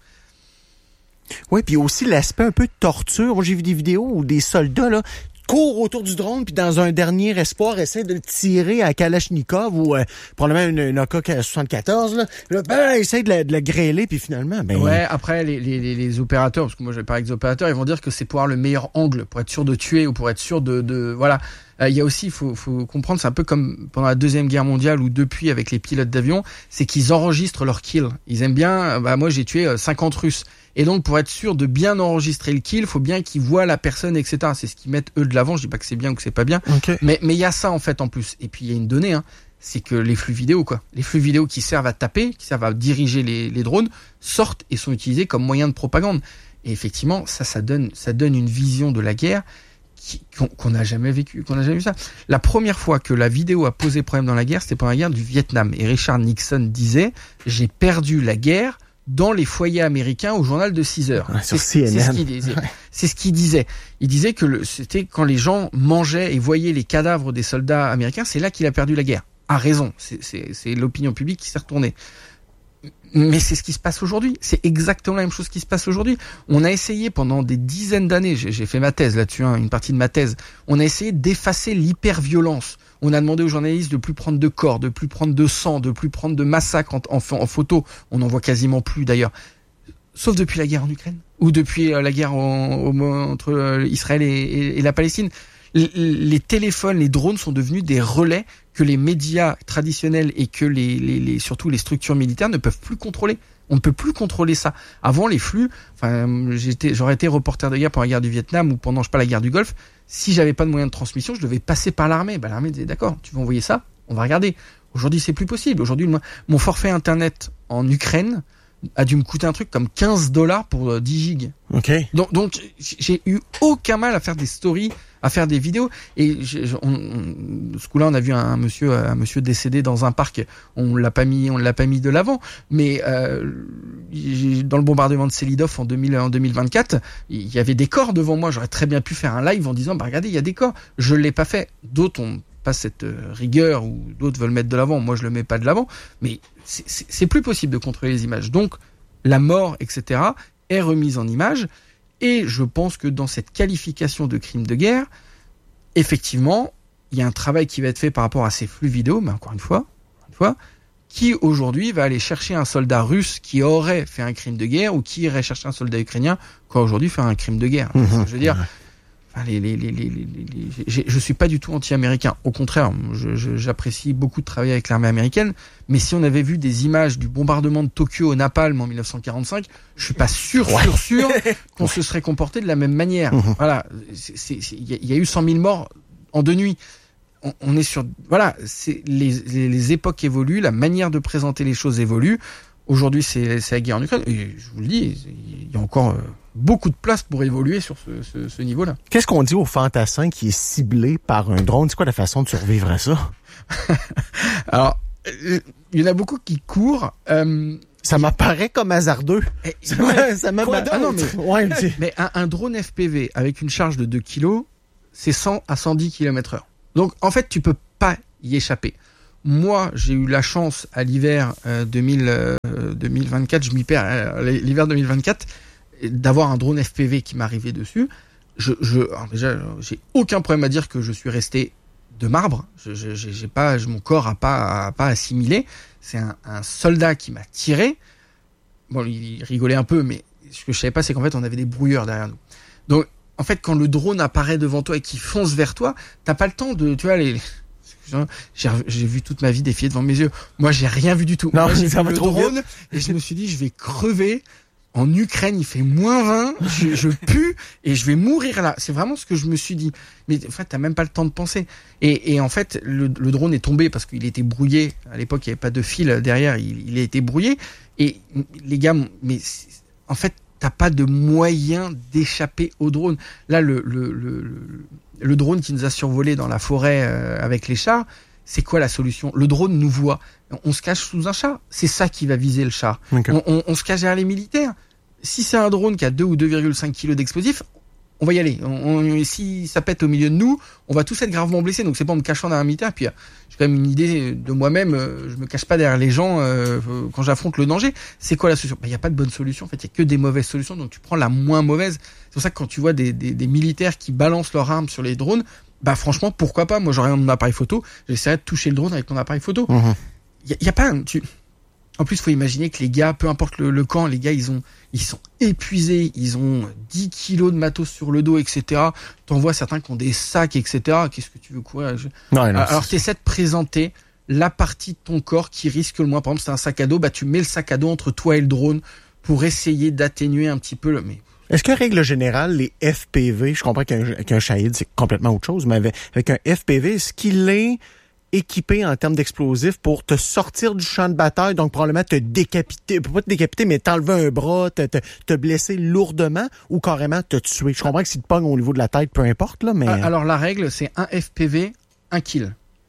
Oui, puis aussi l'aspect un peu de torture. Moi, j'ai vu des vidéos où des soldats, là, courent autour du drone, puis dans un dernier espoir, essaient de le tirer à Kalachnikov ou euh, probablement une, une A K soixante-quatorze, là, là ben, essaient de, la, de le grêler, puis finalement... Ben... Ouais, après, les, les, les opérateurs, parce que moi, je vais parler avec des opérateurs, ils vont dire que c'est pour avoir le meilleur angle, pour être sûr de tuer ou pour être sûr de... de voilà. Il euh, y a aussi, il faut, faut comprendre, c'est un peu comme pendant la Deuxième Guerre mondiale ou depuis avec les pilotes d'avion, c'est qu'ils enregistrent leurs kills. Ils aiment bien, bah moi j'ai tué cinquante Russes. Et donc pour être sûr de bien enregistrer le kill, faut bien qu'ils voient la personne, et cetera. C'est ce qu'ils mettent eux de l'avant. Je dis pas que c'est bien ou que c'est pas bien, okay. mais mais il y a ça en fait en plus. Et puis il y a une donnée, hein, c'est que les flux vidéo, quoi, les flux vidéo qui servent à taper, qui servent à diriger les, les drones, sortent et sont utilisés comme moyen de propagande. Et effectivement, ça, ça donne, ça donne une vision de la guerre qui, qu'on, qu'on n'a jamais vécu, qu'on n'a jamais vu ça. La première fois que la vidéo a posé problème dans la guerre, c'était pendant la guerre du Vietnam. Et Richard Nixon disait, j'ai perdu la guerre dans les foyers américains au journal de six heures. Ouais, sur c'est, C N N. C'est ce qu'il disait. Ouais. C'est ce qu'il disait. Il disait que le, c'était quand les gens mangeaient et voyaient les cadavres des soldats américains, c'est là qu'il a perdu la guerre. A raison. C'est, c'est, c'est l'opinion publique qui s'est retournée. Mais c'est ce qui se passe aujourd'hui. C'est exactement la même chose qui se passe aujourd'hui. On a essayé pendant des dizaines d'années, j'ai, j'ai fait ma thèse là-dessus, hein, une partie de ma thèse, on a essayé d'effacer l'hyperviolence. On a demandé aux journalistes de plus prendre de corps, de plus prendre de sang, de plus prendre de massacres en, en, en photo. On n'en voit quasiment plus d'ailleurs. Sauf depuis la guerre en Ukraine. Ou depuis euh, la guerre en, en, entre euh, Israël et, et, et la Palestine. Les, les téléphones, les drones sont devenus des relais que les médias traditionnels et que les, les, les surtout les structures militaires ne peuvent plus contrôler. On ne peut plus contrôler ça. Avant, les flux, enfin, j'étais, j'aurais été reporter de guerre pendant la guerre du Vietnam ou pendant, je sais pas, la guerre du Golfe. Si j'avais pas de moyen de transmission, je devais passer par l'armée. Ben, l'armée disait, d'accord, tu veux envoyer ça? On va regarder. Aujourd'hui, c'est plus possible. Aujourd'hui, mon forfait internet en Ukraine a dû me coûter un truc comme quinze dollars pour dix gigs. OK. Donc, donc, j'ai eu aucun mal à faire des stories, à faire des vidéos. Et on, on, ce coup-là, on a vu un, un monsieur, un monsieur décédé dans un parc. On l'a pas mis, on l'a pas mis de l'avant. Mais euh, dans le bombardement de Selidov en deux mille, en deux mille vingt-quatre, il y avait des corps devant moi. J'aurais très bien pu faire un live en disant, bah regardez, il y a des corps. Je l'ai pas fait. D'autres ont pas cette rigueur ou d'autres veulent mettre de l'avant. Moi, je le mets pas de l'avant. Mais c'est, c'est, c'est plus possible de contrôler les images. Donc, la mort, et cetera, est remise en image. Et je pense que dans cette qualification de crime de guerre, effectivement, il y a un travail qui va être fait par rapport à ces flux vidéo, mais encore une fois, encore une fois, qui aujourd'hui va aller chercher un soldat russe qui aurait fait un crime de guerre ou qui irait chercher un soldat ukrainien qui aujourd'hui fait un crime de guerre. Mmh, je veux dire, enfin, les, les, les, les, les, les, je suis pas du tout anti-américain. Au contraire, je, je, j'apprécie beaucoup de travailler avec l'armée américaine. Mais si on avait vu des images du bombardement de Tokyo au napalm en dix-neuf cent quarante-cinq, je suis pas sûr, ouais. sûr, sûr qu'on se serait comporté de la même manière. Mmh. Voilà, il y, y a eu cent mille morts en deux nuits. On, on est sur, voilà, c'est les, les, les époques évoluent, la manière de présenter les choses évolue. Aujourd'hui, c'est, c'est la guerre en Ukraine. Et je vous le dis, il y a encore euh, beaucoup de place pour évoluer sur ce, ce, ce niveau-là. Qu'est-ce qu'on dit au fantassin qui est ciblé par un drone? C'est quoi la façon de survivre à ça? Alors, il y en a beaucoup qui courent. Euh, ça m'apparaît comme hasardeux. Et, ça, ouais, ça m'apparaît. Ah non, mais, ouais, mais un, un drone F P V avec une charge de deux kilos, c'est cent à cent dix kilomètres heure. Donc, en fait, tu peux pas y échapper. Moi, j'ai eu la chance à l'hiver euh, deux mille, euh, deux mille vingt-quatre, je m'y perds, euh, l'hiver deux mille vingt-quatre, d'avoir un drone F P V qui m'arrivait dessus. Je, je, alors déjà, j'ai aucun problème à dire que je suis resté de marbre. Je, je, j'ai pas, mon corps a pas, a pas assimilé. C'est un, un soldat qui m'a tiré. Bon, il rigolait un peu, mais ce que je savais pas, c'est qu'en fait, on avait des brouilleurs derrière nous. Donc, en fait, quand le drone apparaît devant toi et qu'il fonce vers toi, t'as pas le temps de, tu vois, les, J'ai, j'ai vu toute ma vie défiler devant mes yeux. Moi, j'ai rien vu du tout. Non, Moi, j'ai ça vu va le trop drone vite. Et je me suis dit, je vais crever. En Ukraine, il fait moins vingt. Je, je pue et je vais mourir là. C'est vraiment ce que je me suis dit. Mais en fait, t'as même pas le temps de penser. Et, et en fait, le, le drone est tombé parce qu'il était brouillé. À l'époque, il n'y avait pas de fil derrière. Il, il a été brouillé. Et les gars, mais en fait, t'as pas de moyen d'échapper au drone. Là, le, le, le, le, le drone qui nous a survolé dans la forêt euh, avec les chars, c'est quoi la solution? Le drone nous voit. On se cache sous un char. C'est ça qui va viser le char. Okay. On, on, on se cache derrière les militaires. Si c'est un drone qui a deux ou deux virgule cinq kilos d'explosifs, on va y aller. On, on, si ça pète au milieu de nous, on va tous être gravement blessés. Donc c'est pas en me cachant derrière un militaire. Puis j'ai quand même une idée de moi-même. Je me cache pas derrière les gens euh, quand j'affronte le danger. C'est quoi la solution? Il bah, y a pas de bonne solution. En fait, il y a que des mauvaises solutions. Donc tu prends la moins mauvaise. C'est pour ça que quand tu vois des, des, des militaires qui balancent leurs armes sur les drones, bah franchement, pourquoi pas? Moi, j'aurais mon appareil photo. J'essaierais de toucher le drone avec mon appareil photo. Il mmh. y, a, y a pas. Tu... En plus, faut imaginer que les gars, peu importe le, le camp, les gars, ils ont, ils sont épuisés, ils ont dix kilos de matos sur le dos, et cetera. T'en vois certains qui ont des sacs, et cetera. Qu'est-ce que tu veux courir? Je... non, non, Alors, t'essaies de présenter la partie de ton corps qui risque le moins. Par exemple, c'est un sac à dos, bah, tu mets le sac à dos entre toi et le drone pour essayer d'atténuer un petit peu le, mais... Est-ce que, règle générale, les F P V, je comprends qu'un, qu'un Shahid, c'est complètement autre chose, mais avec, avec un F P V, est-ce qu'il est équipé en termes d'explosifs pour te sortir du champ de bataille, donc probablement te décapiter, pas te décapiter, mais t'enlever un bras, te, te, te blesser lourdement ou carrément te tuer? Je comprends que si tu te pognes au niveau de la tête, peu importe, là, mais... Alors, la règle, c'est un F P V, un kill.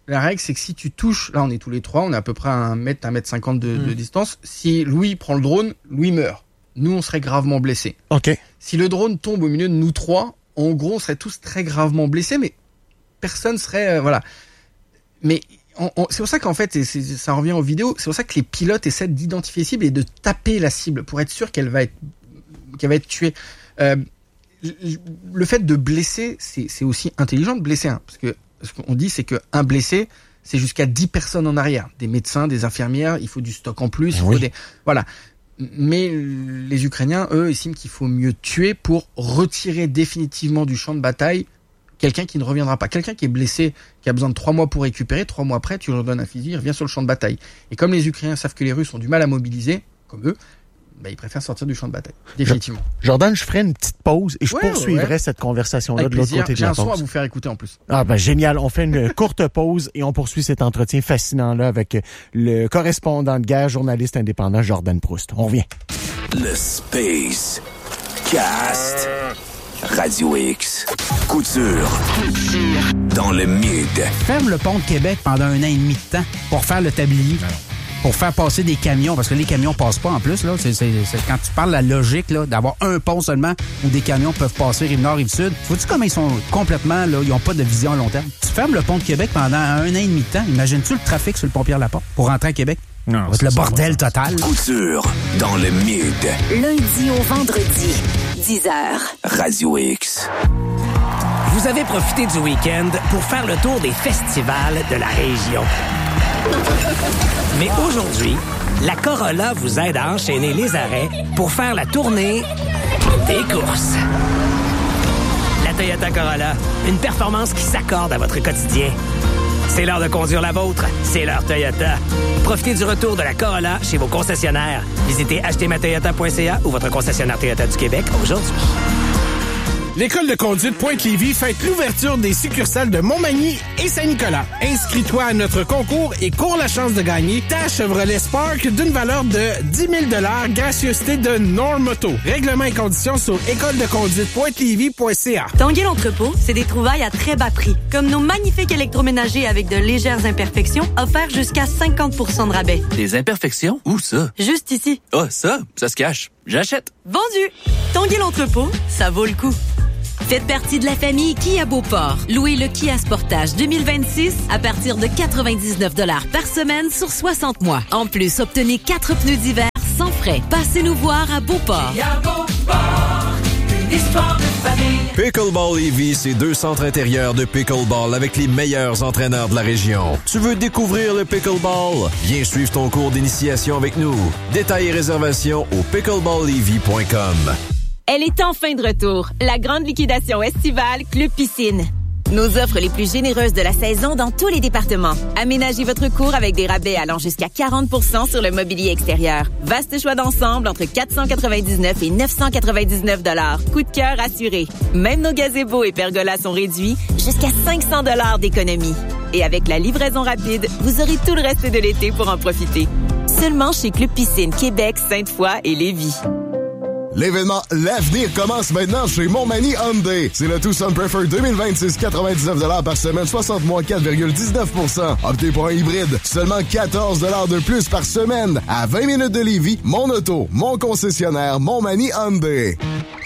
La règle, c'est que si tu touches, là on est tous les trois, on est à peu près à un mètre, un mètre cinquante de, mmh. de distance. Si Louis prend le drone, Louis meurt. Nous, on serait gravement blessés. Ok. Si le drone tombe au milieu de nous trois, en gros, on serait tous très gravement blessés, mais personne serait, euh, voilà. Mais on, on, c'est pour ça qu'en fait, et c'est, ça revient aux vidéos, c'est pour ça que les pilotes essaient d'identifier la cible et de taper la cible pour être sûr qu'elle va être, qu'elle va être tuée. Euh, le fait de blesser, c'est, c'est aussi intelligent de blesser un, parce que ce qu'on dit, c'est qu'un blessé, c'est jusqu'à dix personnes en arrière, des médecins, des infirmières, il faut du stock en plus, il faut oui. des, voilà. Mais les Ukrainiens, eux, estiment qu'il faut mieux tuer pour retirer définitivement du champ de bataille quelqu'un qui ne reviendra pas. Quelqu'un qui est blessé, qui a besoin de trois mois pour récupérer, trois mois après, tu lui redonnes un fusil, il revient sur le champ de bataille. Et comme les Ukrainiens savent que les Russes ont du mal à mobiliser, comme eux, bah, ils préfèrent sortir du champ de bataille. Définitivement. Jordan, je ferai une petite pause et je ouais, poursuivrai ouais. cette conversation-là Avec de l'autre plaisir. côté de J'ai la pause. J'ai un son à pause. vous faire écouter en plus. Ah ben génial. On fait une courte pause et on poursuit cet entretien fascinant-là avec le correspondant de guerre, journaliste indépendant Jordan Proust. On revient. Le Space Cast Radio X. Couture. Dans le mid. Ferme le pont de Québec pendant un an et demi de temps pour faire le tablier. Pour faire passer des camions, parce que les camions passent pas en plus, là. C'est, c'est, c'est quand tu parles de la logique, là, d'avoir un pont seulement où des camions peuvent passer rive-nord, rive-sud. Vois-tu comment ils sont complètement, là, ils ont pas de vision à long terme? Tu fermes le pont de Québec pendant un an et demi de temps. Imagines-tu le trafic sur le pont Pierre-Laporte pour rentrer à Québec? Non. Ça va être le bordel total. Couture dans le mid. Lundi au vendredi, dix heures. Radio X. Vous avez profité du week-end pour faire le tour des festivals de la région. Mais aujourd'hui, la Corolla vous aide à enchaîner les arrêts pour faire la tournée des courses. La Toyota Corolla, une performance qui s'accorde à votre quotidien. C'est l'heure de conduire la vôtre, c'est l'heure Toyota. Profitez du retour de la Corolla chez vos concessionnaires. Visitez acheter ma toyota point c a ou votre concessionnaire Toyota du Québec aujourd'hui. L'École de conduite Pointe-Lévis fête l'ouverture des succursales de Montmagny et Saint-Nicolas. Inscris-toi à notre concours et cours la chance de gagner ta Chevrolet Spark d'une valeur de dix mille dollars, gracieuseté de Normoto. Règlements et conditions sur école de conduite pointe lévis point c a. Tanguay l'entrepôt, c'est des trouvailles à très bas prix, comme nos magnifiques électroménagers avec de légères imperfections offerts jusqu'à cinquante pour cent de rabais. Des imperfections? Où ça? Juste ici. Ah, oh, ça? Ça se cache. J'achète. Vendu! Tanguay l'entrepôt, ça vaut le coup. Faites partie de la famille Kia Beauport. Louez le Kia Sportage deux mille vingt-six à partir de quatre-vingt-dix-neuf dollars par semaine sur soixante mois. En plus, obtenez quatre pneus d'hiver sans frais. Passez nous voir à Beauport. Kia Beauport, une histoire de famille. Pickleball Lévis, c'est deux centres intérieurs de pickleball avec les meilleurs entraîneurs de la région. Tu veux découvrir le pickleball? Viens suivre ton cours d'initiation avec nous. Détails et réservations au pickleball lévis point com. Elle est enfin de retour, la grande liquidation estivale Club Piscine. Nos offres les plus généreuses de la saison dans tous les départements. Aménagez votre cour avec des rabais allant jusqu'à quarante pour cent sur le mobilier extérieur. Vaste choix d'ensemble entre quatre cent quatre-vingt-dix-neuf et neuf cent quatre-vingt-dix-neuf dollars. Coup de cœur assuré. Même nos gazebos et pergolas sont réduits jusqu'à cinq cents dollars d'économie. Et avec la livraison rapide, vous aurez tout le reste de l'été pour en profiter. Seulement chez Club Piscine Québec, Sainte-Foy et Lévis. L'événement L'Avenir commence maintenant chez Montmagny Hyundai. C'est le Tucson Prefer deux mille vingt-six, quatre-vingt-dix-neuf dollars par semaine, soixante mois, quatre virgule dix-neuf pour cent. Optez pour un hybride, seulement quatorze dollars de plus par semaine. À vingt minutes de Lévis, mon auto, mon concessionnaire, Montmagny Hyundai.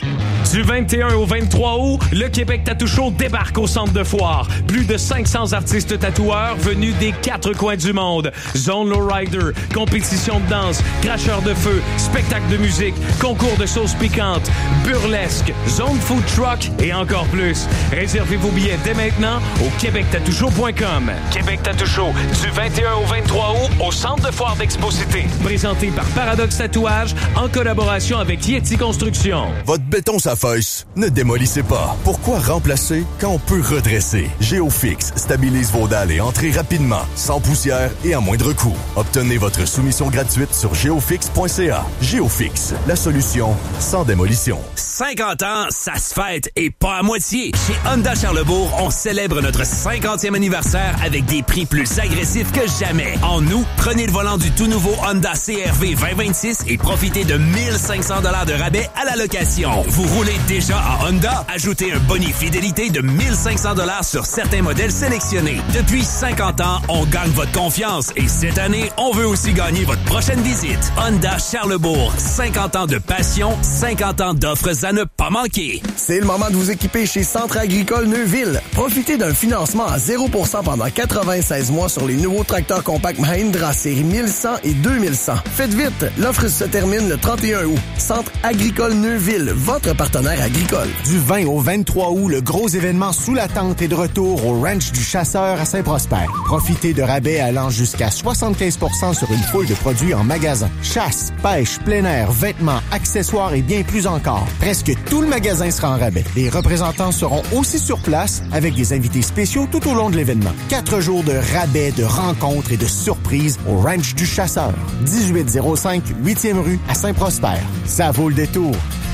Du vingt et un au vingt-trois août, le Québec Tattoo Show débarque au centre de foire. Plus de cinq cents artistes tatoueurs venus des quatre coins du monde. Zone Lowrider, compétition de danse, cracheur de feu, spectacle de musique, concours de sauce piquante, burlesque, zone food truck et encore plus. Réservez vos billets dès maintenant au québec tattoo show point com. Québec Tattoo Show, du vingt et un au vingt-trois août au centre de foire d'Expo Cité. Présenté par Paradox Tatouage en collaboration avec Yeti Construction. Votre béton ça feuille, ne démolissez pas. Pourquoi remplacer quand on peut redresser? GeoFix stabilise vos dalles et entrées rapidement, sans poussière et à moindre coût. Obtenez votre soumission gratuite sur geofix point c a. GeoFix, la solution sans démolition. cinquante ans, ça se fête et pas à moitié. Chez Honda Charlebourg, on célèbre notre cinquantième anniversaire avec des prix plus agressifs que jamais. En août, prenez le volant du tout nouveau Honda C R V vingt vingt-six et profitez de mille cinq cents dollars de rabais à la location. Vous roulez l'est déjà à Honda. Ajoutez un bonus fidélité de mille cinq cents dollars sur certains modèles sélectionnés. Depuis cinquante ans, on gagne votre confiance et cette année, on veut aussi gagner votre prochaine visite. Honda Charlebourg, cinquante ans de passion, cinquante ans d'offres à ne pas manquer. C'est le moment de vous équiper chez Centre agricole Neuville. Profitez d'un financement à zéro pour cent pendant quatre-vingt-seize mois sur les nouveaux tracteurs compacts Mahindra série mille cent et deux mille cent. Faites vite, l'offre se termine le trente et un août. Centre agricole Neuville, votre partenaire agricole. Du vingt au vingt-trois août, le gros événement sous la tente est de retour au Ranch du Chasseur à Saint-Prosper. Profitez de rabais allant jusqu'à soixante-quinze pour cent sur une foule de produits en magasin. Chasse, pêche, plein air, vêtements, accessoires et bien plus encore. Presque tout le magasin sera en rabais. Les représentants seront aussi sur place avec des invités spéciaux tout au long de l'événement. Quatre jours de rabais, de rencontres et de surprises au Ranch du Chasseur. dix-huit zéro cinq huitième rue à Saint-Prosper. Ça vaut le détour.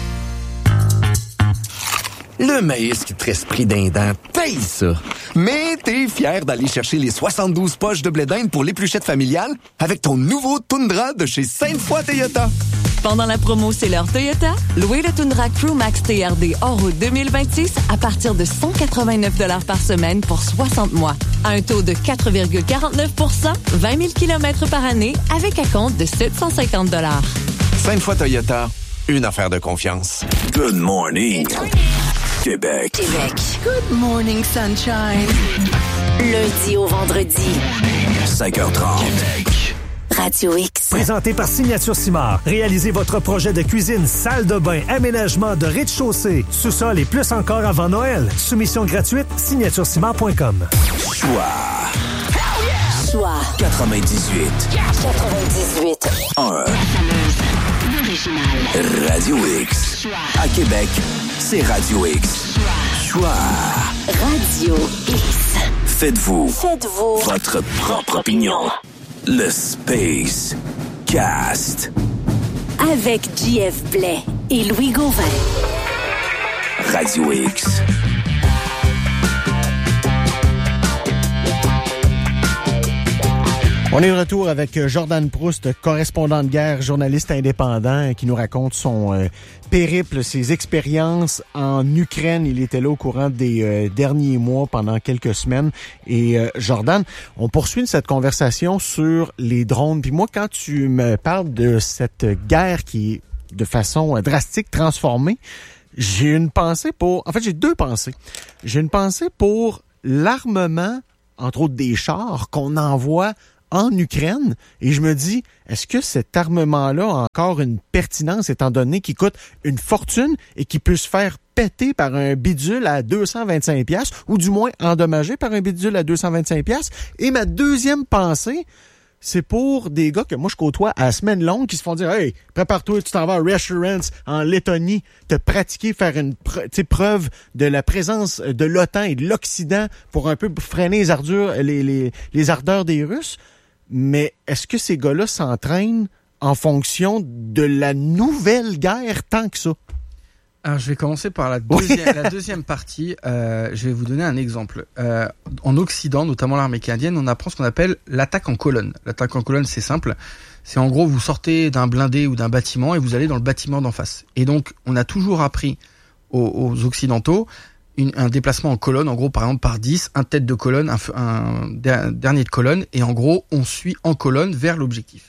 Le maïs qui te reste pris d'un dent, paye ça. Mais t'es fier d'aller chercher les soixante-douze poches de blé d'Inde pour l'épluchette familiale avec ton nouveau Tundra de chez Sainte-Foy Toyota. Pendant la promo C'est l'heure Toyota, louez le Tundra Crewmax T R D hors route deux mille vingt-six à partir de cent quatre-vingt-neuf dollars par semaine pour soixante mois. À un taux de quatre virgule quarante-neuf pour cent, vingt mille kilomètres par année avec un compte de sept cent cinquante dollars. Sainte-Foy Toyota, une affaire de confiance. Good morning, Québec. Québec. Good morning, sunshine. Lundi au vendredi. cinq heures trente. Québec. Radio X. Présenté par Signature Simard. Réalisez votre projet de cuisine, salle de bain, aménagement de rez-de-chaussée, sous-sol et plus encore avant Noël. Soumission gratuite, signature simard point com. Choix. Choix. quatre-vingt-dix-huit. quatre-vingt-dix-huit. un. L'original. Radio X. Choix. À Québec, c'est Radio X. Choix. Choix. Radio X. Faites-vous. Faites-vous. Votre propre opinion. Le Space Cast. Avec J F Blais et Louis Gauvin. Radio X. On est de retour avec Jordan Proust, correspondant de guerre, journaliste indépendant, qui nous raconte son euh, périple, ses expériences en Ukraine. Il était là au courant des euh, derniers mois, pendant quelques semaines. Et euh, Jordan, on poursuit cette conversation sur les drones. Puis moi, quand tu me parles de cette guerre qui est de façon euh, drastique transformée, j'ai une pensée pour... En fait, j'ai deux pensées. J'ai une pensée pour l'armement, entre autres des chars, qu'on envoie en Ukraine, et je me dis, est-ce que cet armement-là a encore une pertinence étant donné qu'il coûte une fortune et qu'il peut se faire péter par un bidule à deux cent vingt-cinq dollars ou du moins endommagé par un bidule à deux cent vingt-cinq dollars? Et ma deuxième pensée, c'est pour des gars que moi je côtoie à semaine longue qui se font dire « Hey, prépare-toi, tu t'en vas à Reassurance en Lettonie, te pratiquer, faire une pre- preuve de la présence de l'OTAN et de l'Occident pour un peu freiner les ardeurs, les, les, les ardeurs des Russes. » Mais est-ce que ces gars-là s'entraînent en fonction de la nouvelle guerre tant que ça? Alors, je vais commencer par la deuxième, la deuxième partie. Euh, je vais vous donner un exemple. Euh, en Occident, notamment l'armée canadienne, on apprend ce qu'on appelle l'attaque en colonne. L'attaque en colonne, c'est simple. C'est en gros, vous sortez d'un blindé ou d'un bâtiment et vous allez dans le bâtiment d'en face. Et donc, on a toujours appris aux, aux Occidentaux Une, un déplacement en colonne, en gros, par exemple, par dix, un tête de colonne, un, un, un dernier de colonne, et en gros, on suit en colonne vers l'objectif.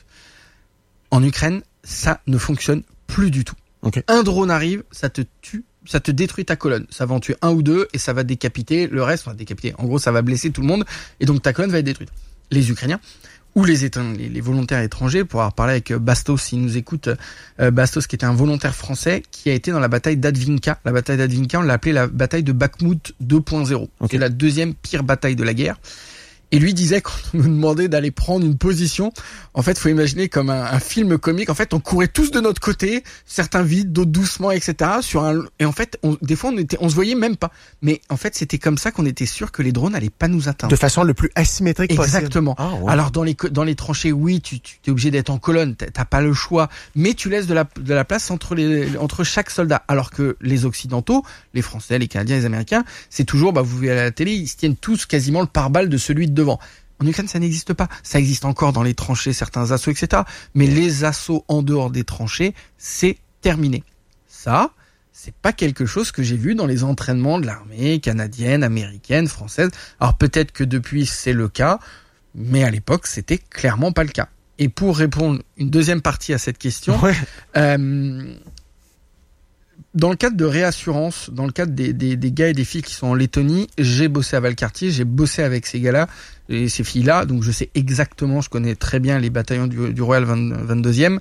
En Ukraine, ça ne fonctionne plus du tout. Okay. Un drone arrive, ça te tue, ça te détruit ta colonne. Ça va en tuer un ou deux, et ça va décapiter le reste, enfin, décapiter. En gros, ça va blesser tout le monde, et donc ta colonne va être détruite. Les Ukrainiens, ou les, les, les volontaires étrangers, pour avoir parlé avec Bastos, s'il nous écoute, euh, Bastos qui était un volontaire français qui a été dans la bataille d'Advinka. La bataille d'Advinka, on l'a appelée la bataille de Bakhmout deux point zéro. Okay. C'est la deuxième pire bataille de la guerre. Et lui disait, quand on nous demandait d'aller prendre une position, en fait, faut imaginer comme un, un film comique. En fait, on courait tous de notre côté, certains vite, d'autres doucement, et cetera. Sur un, et en fait, on, des fois, on était, on se voyait même pas. Mais en fait, c'était comme ça qu'on était sûr que les drones allaient pas nous atteindre. De façon le plus asymétrique possible. Exactement. Ah, ouais. Alors, dans les, dans les tranchées, oui, tu, tu es obligé d'être en colonne. T'as pas le choix. Mais tu laisses de la, de la place entre les, entre chaque soldat. Alors que les Occidentaux, les Français, les Canadiens, les Américains, c'est toujours, bah, vous voyez à la télé, ils se tiennent tous quasiment le pare-balles de celui de devant. En Ukraine, ça n'existe pas. Ça existe encore dans les tranchées, certains assauts, et cetera. Mais les assauts en dehors des tranchées, c'est terminé. Ça, c'est pas quelque chose que j'ai vu dans les entraînements de l'armée canadienne, américaine, française. Alors peut-être que depuis c'est le cas, mais à l'époque c'était clairement pas le cas. Et pour répondre une deuxième partie à cette question, ouais. euh, dans le cadre de réassurance, dans le cadre des, des, des gars et des filles qui sont en Lettonie, j'ai bossé à Valcartier, j'ai bossé avec ces gars-là et ces filles-là, donc je sais exactement, je connais très bien les bataillons du, du Royal vingt-deuxième.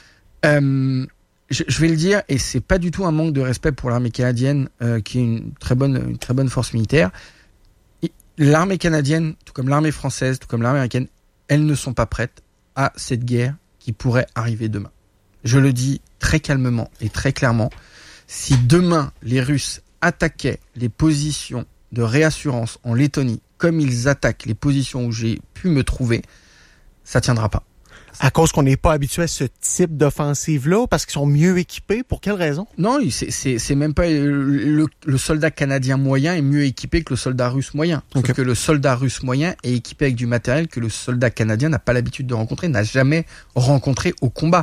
Euh, je, je vais le dire, et c'est pas du tout un manque de respect pour l'armée canadienne, euh, qui est une très bonne, une très bonne force militaire. Et l'armée canadienne, tout comme l'armée française, tout comme l'armée américaine, elles ne sont pas prêtes à cette guerre qui pourrait arriver demain. Je le dis très calmement et très clairement. Si demain les Russes attaquaient les positions de réassurance en Lettonie comme ils attaquent les positions où j'ai pu me trouver, ça tiendra pas. À cause qu'on n'est pas habitué à ce type d'offensive-là, parce qu'ils sont mieux équipés, pour quelle raison? Non, c'est, c'est, c'est même pas le, le, le soldat canadien moyen est mieux équipé que le soldat russe moyen. Okay. Sauf que le soldat russe moyen est équipé avec du matériel que le soldat canadien n'a pas l'habitude de rencontrer, n'a jamais rencontré au combat.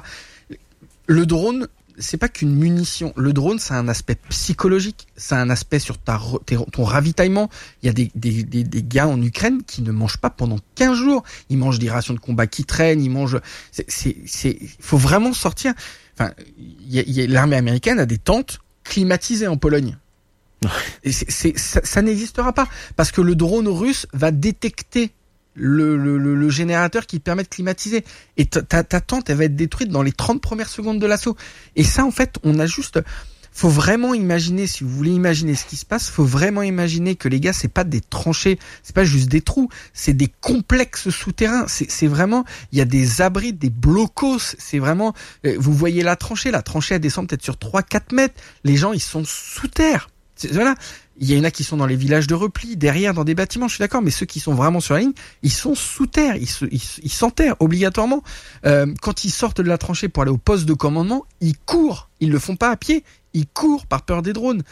Le drone, c'est pas qu'une munition. Le drone, c'est un aspect psychologique. C'est un aspect sur ta, ton ravitaillement. Il y a des, des, des, des gars en Ukraine qui ne mangent pas pendant quinze jours. Ils mangent des rations de combat qui traînent. Ils mangent. C'est, c'est, c'est, faut vraiment sortir. Enfin, il y a, il y a, l'armée américaine a des tentes climatisées en Pologne. Et c'est, c'est, ça, ça n'existera pas parce que le drone russe va détecter Le, le, le, le générateur qui permet de climatiser. Et ta, ta, ta tente, elle va être détruite dans les trente premières secondes de l'assaut. Et ça, en fait, on a juste... Faut vraiment imaginer, si vous voulez imaginer ce qui se passe, faut vraiment imaginer que les gars, c'est pas des tranchées, c'est pas juste des trous, c'est des complexes souterrains. C'est, c'est vraiment... Il y a des abris, des blocos. C'est vraiment... Vous voyez la tranchée. La tranchée, elle descend peut-être sur trois à quatre mètres. Les gens, ils sont sous terre. C'est, voilà. Il y en a qui sont dans les villages de repli, derrière dans des bâtiments, je suis d'accord, mais ceux qui sont vraiment sur la ligne, ils sont sous terre, ils, se, ils, ils s'enterrent obligatoirement. Euh, quand ils sortent de la tranchée pour aller au poste de commandement, ils courent, ils le font pas à pied, ils courent par peur des drones.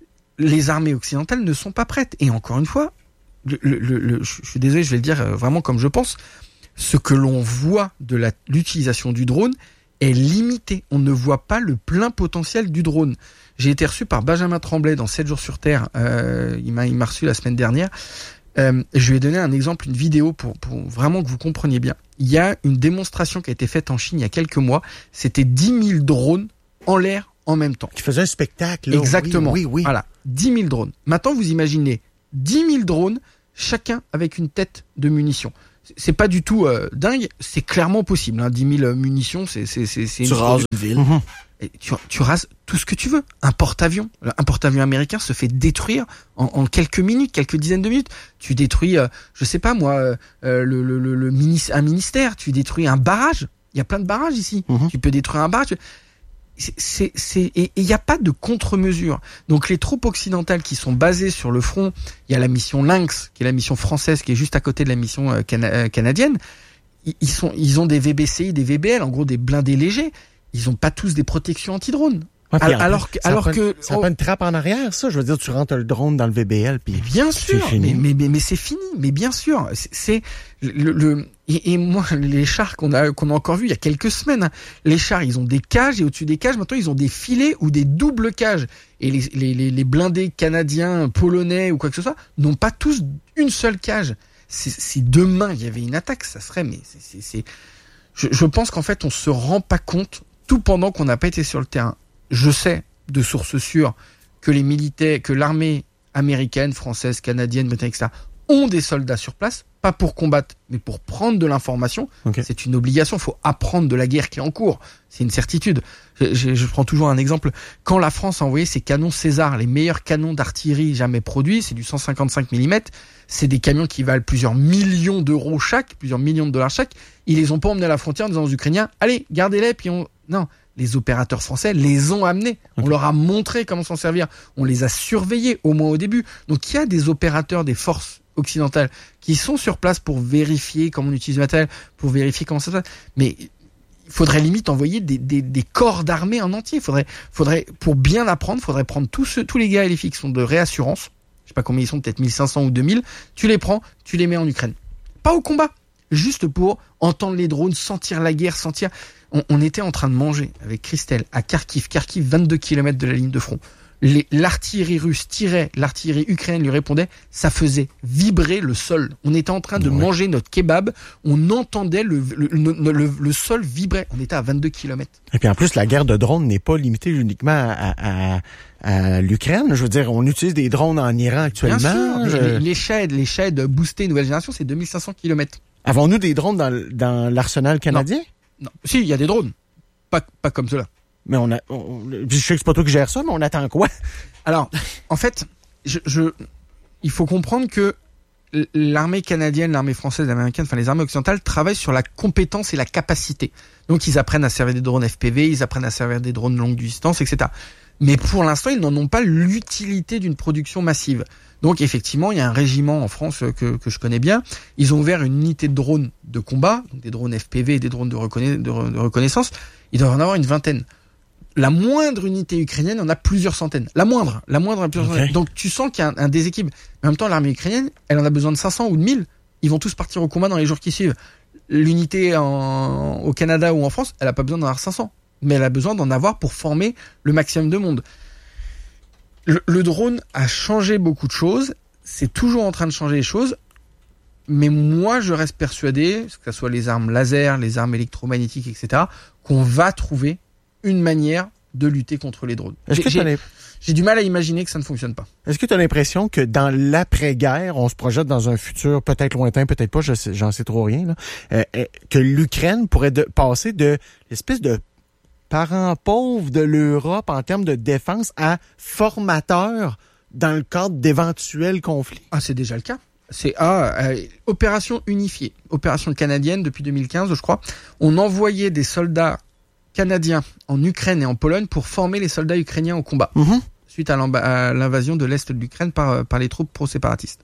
Les armées occidentales ne sont pas prêtes. Et encore une fois, le, le, le, je suis désolé, je vais le dire vraiment comme je pense, ce que l'on voit de la, l'utilisation du drone est limité. On ne voit pas le plein potentiel du drone. J'ai été reçu par Benjamin Tremblay dans sept jours sur Terre. Euh, il m'a, il m'a reçu la semaine dernière. Euh, je lui ai donné un exemple, une vidéo pour, pour vraiment que vous compreniez bien. Il y a une démonstration qui a été faite en Chine il y a quelques mois. C'était dix mille drones en l'air en même temps. Qui faisait un spectacle. Là. Exactement. Oui, oui, oui. Voilà. dix mille drones. Maintenant, vous imaginez dix mille drones, chacun avec une tête de munitions. C'est pas du tout euh, dingue, c'est clairement possible. Hein. dix mille munitions, c'est c'est c'est c'est. Tu une rases une ville. Mmh. Et tu, tu rases tout ce que tu veux. Un porte-avions, un porte-avions américain se fait détruire en, en quelques minutes, quelques dizaines de minutes. Tu détruis, euh, je sais pas moi, euh, le, le, le, le mini, un ministère. Tu détruis un barrage. Il y a plein de barrages ici. Mmh. Tu peux détruire un barrage. C'est, c'est, c'est, et il n'y a pas de contre-mesure. Donc les troupes occidentales qui sont basées sur le front, il y a la mission Lynx, qui est la mission française, qui est juste à côté de la mission euh, cana- canadienne. Ils, sont, ils ont des V B C I, des V B L, en gros des blindés légers. Ils ont pas tous des protections anti-drone. Ouais, alors, alors que, alors que, ça pas une trappe en arrière, ça. Je veux dire, tu rentres le drone dans le V B L, puis bien sûr, mais, mais mais mais c'est fini. Mais bien sûr, c'est, c'est le, le et, et moi les chars qu'on a qu'on a encore vu il y a quelques semaines. Hein, les chars, ils ont des cages et au-dessus des cages, maintenant ils ont des filets ou des doubles cages. Et les les les, les blindés canadiens, polonais ou quoi que ce soit n'ont pas tous une seule cage. C'est, si demain il y avait une attaque, ça serait mais c'est c'est, c'est je, je pense qu'en fait on se rend pas compte tout pendant qu'on n'a pas été sur le terrain. Je sais de sources sûres que les militaires, que l'armée américaine, française, canadienne, britannique, et cetera ont des soldats sur place, pas pour combattre, mais pour prendre de l'information. Okay. C'est une obligation. Il faut apprendre de la guerre qui est en cours. C'est une certitude. Je, je, je prends toujours un exemple. Quand la France a envoyé ses canons César, les meilleurs canons d'artillerie jamais produits, c'est du cent cinquante-cinq millimètres. C'est des camions qui valent plusieurs millions d'euros chaque, plusieurs millions de dollars chaque. Ils les ont pas emmenés à la frontière en disant aux Ukrainiens, allez, gardez-les, puis on... Non. Les opérateurs français les ont amenés. Okay. On leur a montré comment s'en servir. On les a surveillés, au moins au début. Donc, il y a des opérateurs des forces occidentales qui sont sur place pour vérifier comment on utilise le matériel, pour vérifier comment ça se passe. Mais il faudrait limite envoyer des, des, des corps d'armée en entier. Faudrait, faudrait, pour bien apprendre, faudrait prendre tous ceux, tous les gars et les filles qui sont de réassurance. Je sais pas combien ils sont, peut-être mille cinq cents ou deux mille. Tu les prends, tu les mets en Ukraine. Pas au combat. juste pour entendre les drones, sentir la guerre, sentir... On, on était en train de manger avec Christelle à Kharkiv, Kharkiv, vingt-deux kilomètres de la ligne de front. Les, l'artillerie russe tirait, l'artillerie ukrainienne lui répondait, ça faisait vibrer le sol. On était en train de ouais. manger notre kebab, on entendait le, le, le, le, le sol vibrer. On était à vingt-deux kilomètres. Et puis en plus, la guerre de drones n'est pas limitée uniquement à, à, à l'Ukraine. Je veux dire, on utilise des drones en Iran actuellement. Bien sûr, je... les, les Shahed, les Shahed boostés nouvelle génération, c'est deux mille cinq cents kilomètres. Avons-nous des drones dans, dans l'arsenal canadien? Non. non. Si, il y a des drones. Pas, pas comme cela. Mais on a, on, je sais que c'est pas toi qui gères ça, mais on attend quoi? Alors, en fait, je, je, il faut comprendre que l'armée canadienne, l'armée française, l'américaine, enfin les armées occidentales travaillent sur la compétence et la capacité. Donc ils apprennent à servir des drones F P V, ils apprennent à servir des drones longue distance, et cetera. Mais pour l'instant, ils n'en ont pas l'utilité d'une production massive. Donc effectivement, il y a un régiment en France que, que je connais bien. Ils ont ouvert une unité de drones de combat, donc des drones F P V et des drones de, reconna- de, re- de reconnaissance. Il doit y en avoir une vingtaine. La moindre unité ukrainienne en a plusieurs centaines. La moindre, la moindre en a plusieurs okay. centaines. Donc tu sens qu'il y a un, un déséquilibre. Mais en même temps, l'armée ukrainienne, elle en a besoin de cinq cents ou de mille. Ils vont tous partir au combat dans les jours qui suivent. L'unité en, au Canada ou en France, elle n'a pas besoin d'en avoir cinq cents. Mais elle a besoin d'en avoir pour former le maximum de monde. Le, le drone a changé beaucoup de choses. C'est toujours en train de changer les choses. Mais moi, je reste persuadé, que ce soit les armes laser, les armes électromagnétiques, et cetera, qu'on va trouver une manière de lutter contre les drones. Est-ce que j'ai, j'ai, j'ai du mal à imaginer que ça ne fonctionne pas. Est-ce que tu as l'impression que dans l'après-guerre, on se projette dans un futur peut-être lointain, peut-être pas, je sais, j'en sais trop rien, là, euh, euh, que l'Ukraine pourrait de, passer de l'espèce de parent pauvre de l'Europe en termes de défense à formateur dans le cadre d'éventuels conflits? Ah, c'est déjà le cas. C'est ah, euh, opération unifiée, opération canadienne depuis deux mille quinze, je crois. On envoyait des soldats canadiens en Ukraine et en Pologne pour former les soldats ukrainiens au combat, mmh. suite à, à l'invasion de l'Est de l'Ukraine par, par les troupes pro-séparatistes.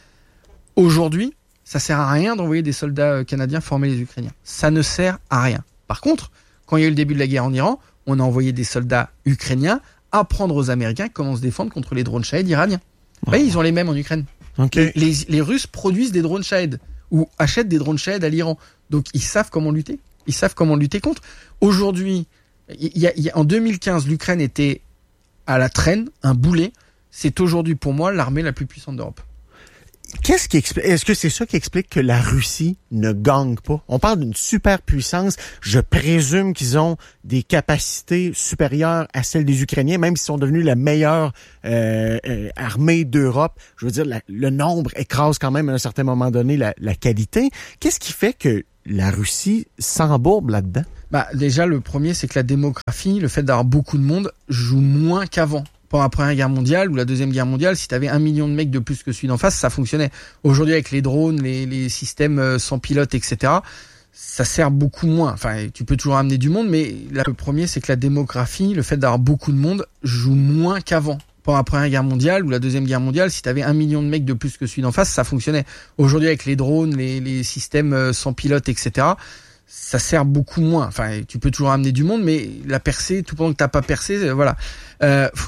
Aujourd'hui, ça sert à rien d'envoyer des soldats canadiens former les Ukrainiens. Ça ne sert à rien. Par contre, quand il y a eu le début de la guerre en Iran, on a envoyé des soldats ukrainiens apprendre aux Américains comment se défendre contre les drones Shahed iraniens. Oh. Oui, ils ont les mêmes en Ukraine. Okay. Les, les Russes produisent des drones Shahed ou achètent des drones Shahed à l'Iran. Donc ils savent comment lutter. Ils savent comment lutter contre. Aujourd'hui, y a, y a, en deux mille quinze, l'Ukraine était à la traîne, un boulet. C'est aujourd'hui, pour moi, l'armée la plus puissante d'Europe. Qu'est-ce qui explique, est-ce que c'est ça qui explique que la Russie ne gagne pas? On parle d'une superpuissance. Je présume qu'ils ont des capacités supérieures à celles des Ukrainiens, même s'ils sont devenus la meilleure euh, euh, armée d'Europe. Je veux dire, la, le nombre écrase quand même à un certain moment donné la, la qualité. Qu'est-ce qui fait que la Russie s'embourbe là-dedans? Bah, déjà, le premier, c'est que la démographie, le fait d'avoir beaucoup de monde, joue moins qu'avant. Pendant la Première Guerre mondiale ou la Deuxième Guerre mondiale, si tu avais un million de mecs de plus que celui d'en face, ça fonctionnait. Aujourd'hui, avec les drones, les, les systèmes sans pilote, et cetera, ça sert beaucoup moins. Enfin, tu peux toujours amener du monde, mais là, le premier, c'est que la démographie, le fait d'avoir beaucoup de monde, joue moins qu'avant. Pendant la Première Guerre mondiale ou la Deuxième Guerre mondiale, si tu avais un million de mecs de plus que celui d'en face, ça fonctionnait. Aujourd'hui, avec les drones, les, les systèmes sans pilote, et cetera, ça sert beaucoup moins. Enfin, tu peux toujours amener du monde, mais la percée, tout pendant que t'as pas percé, voilà. Euh,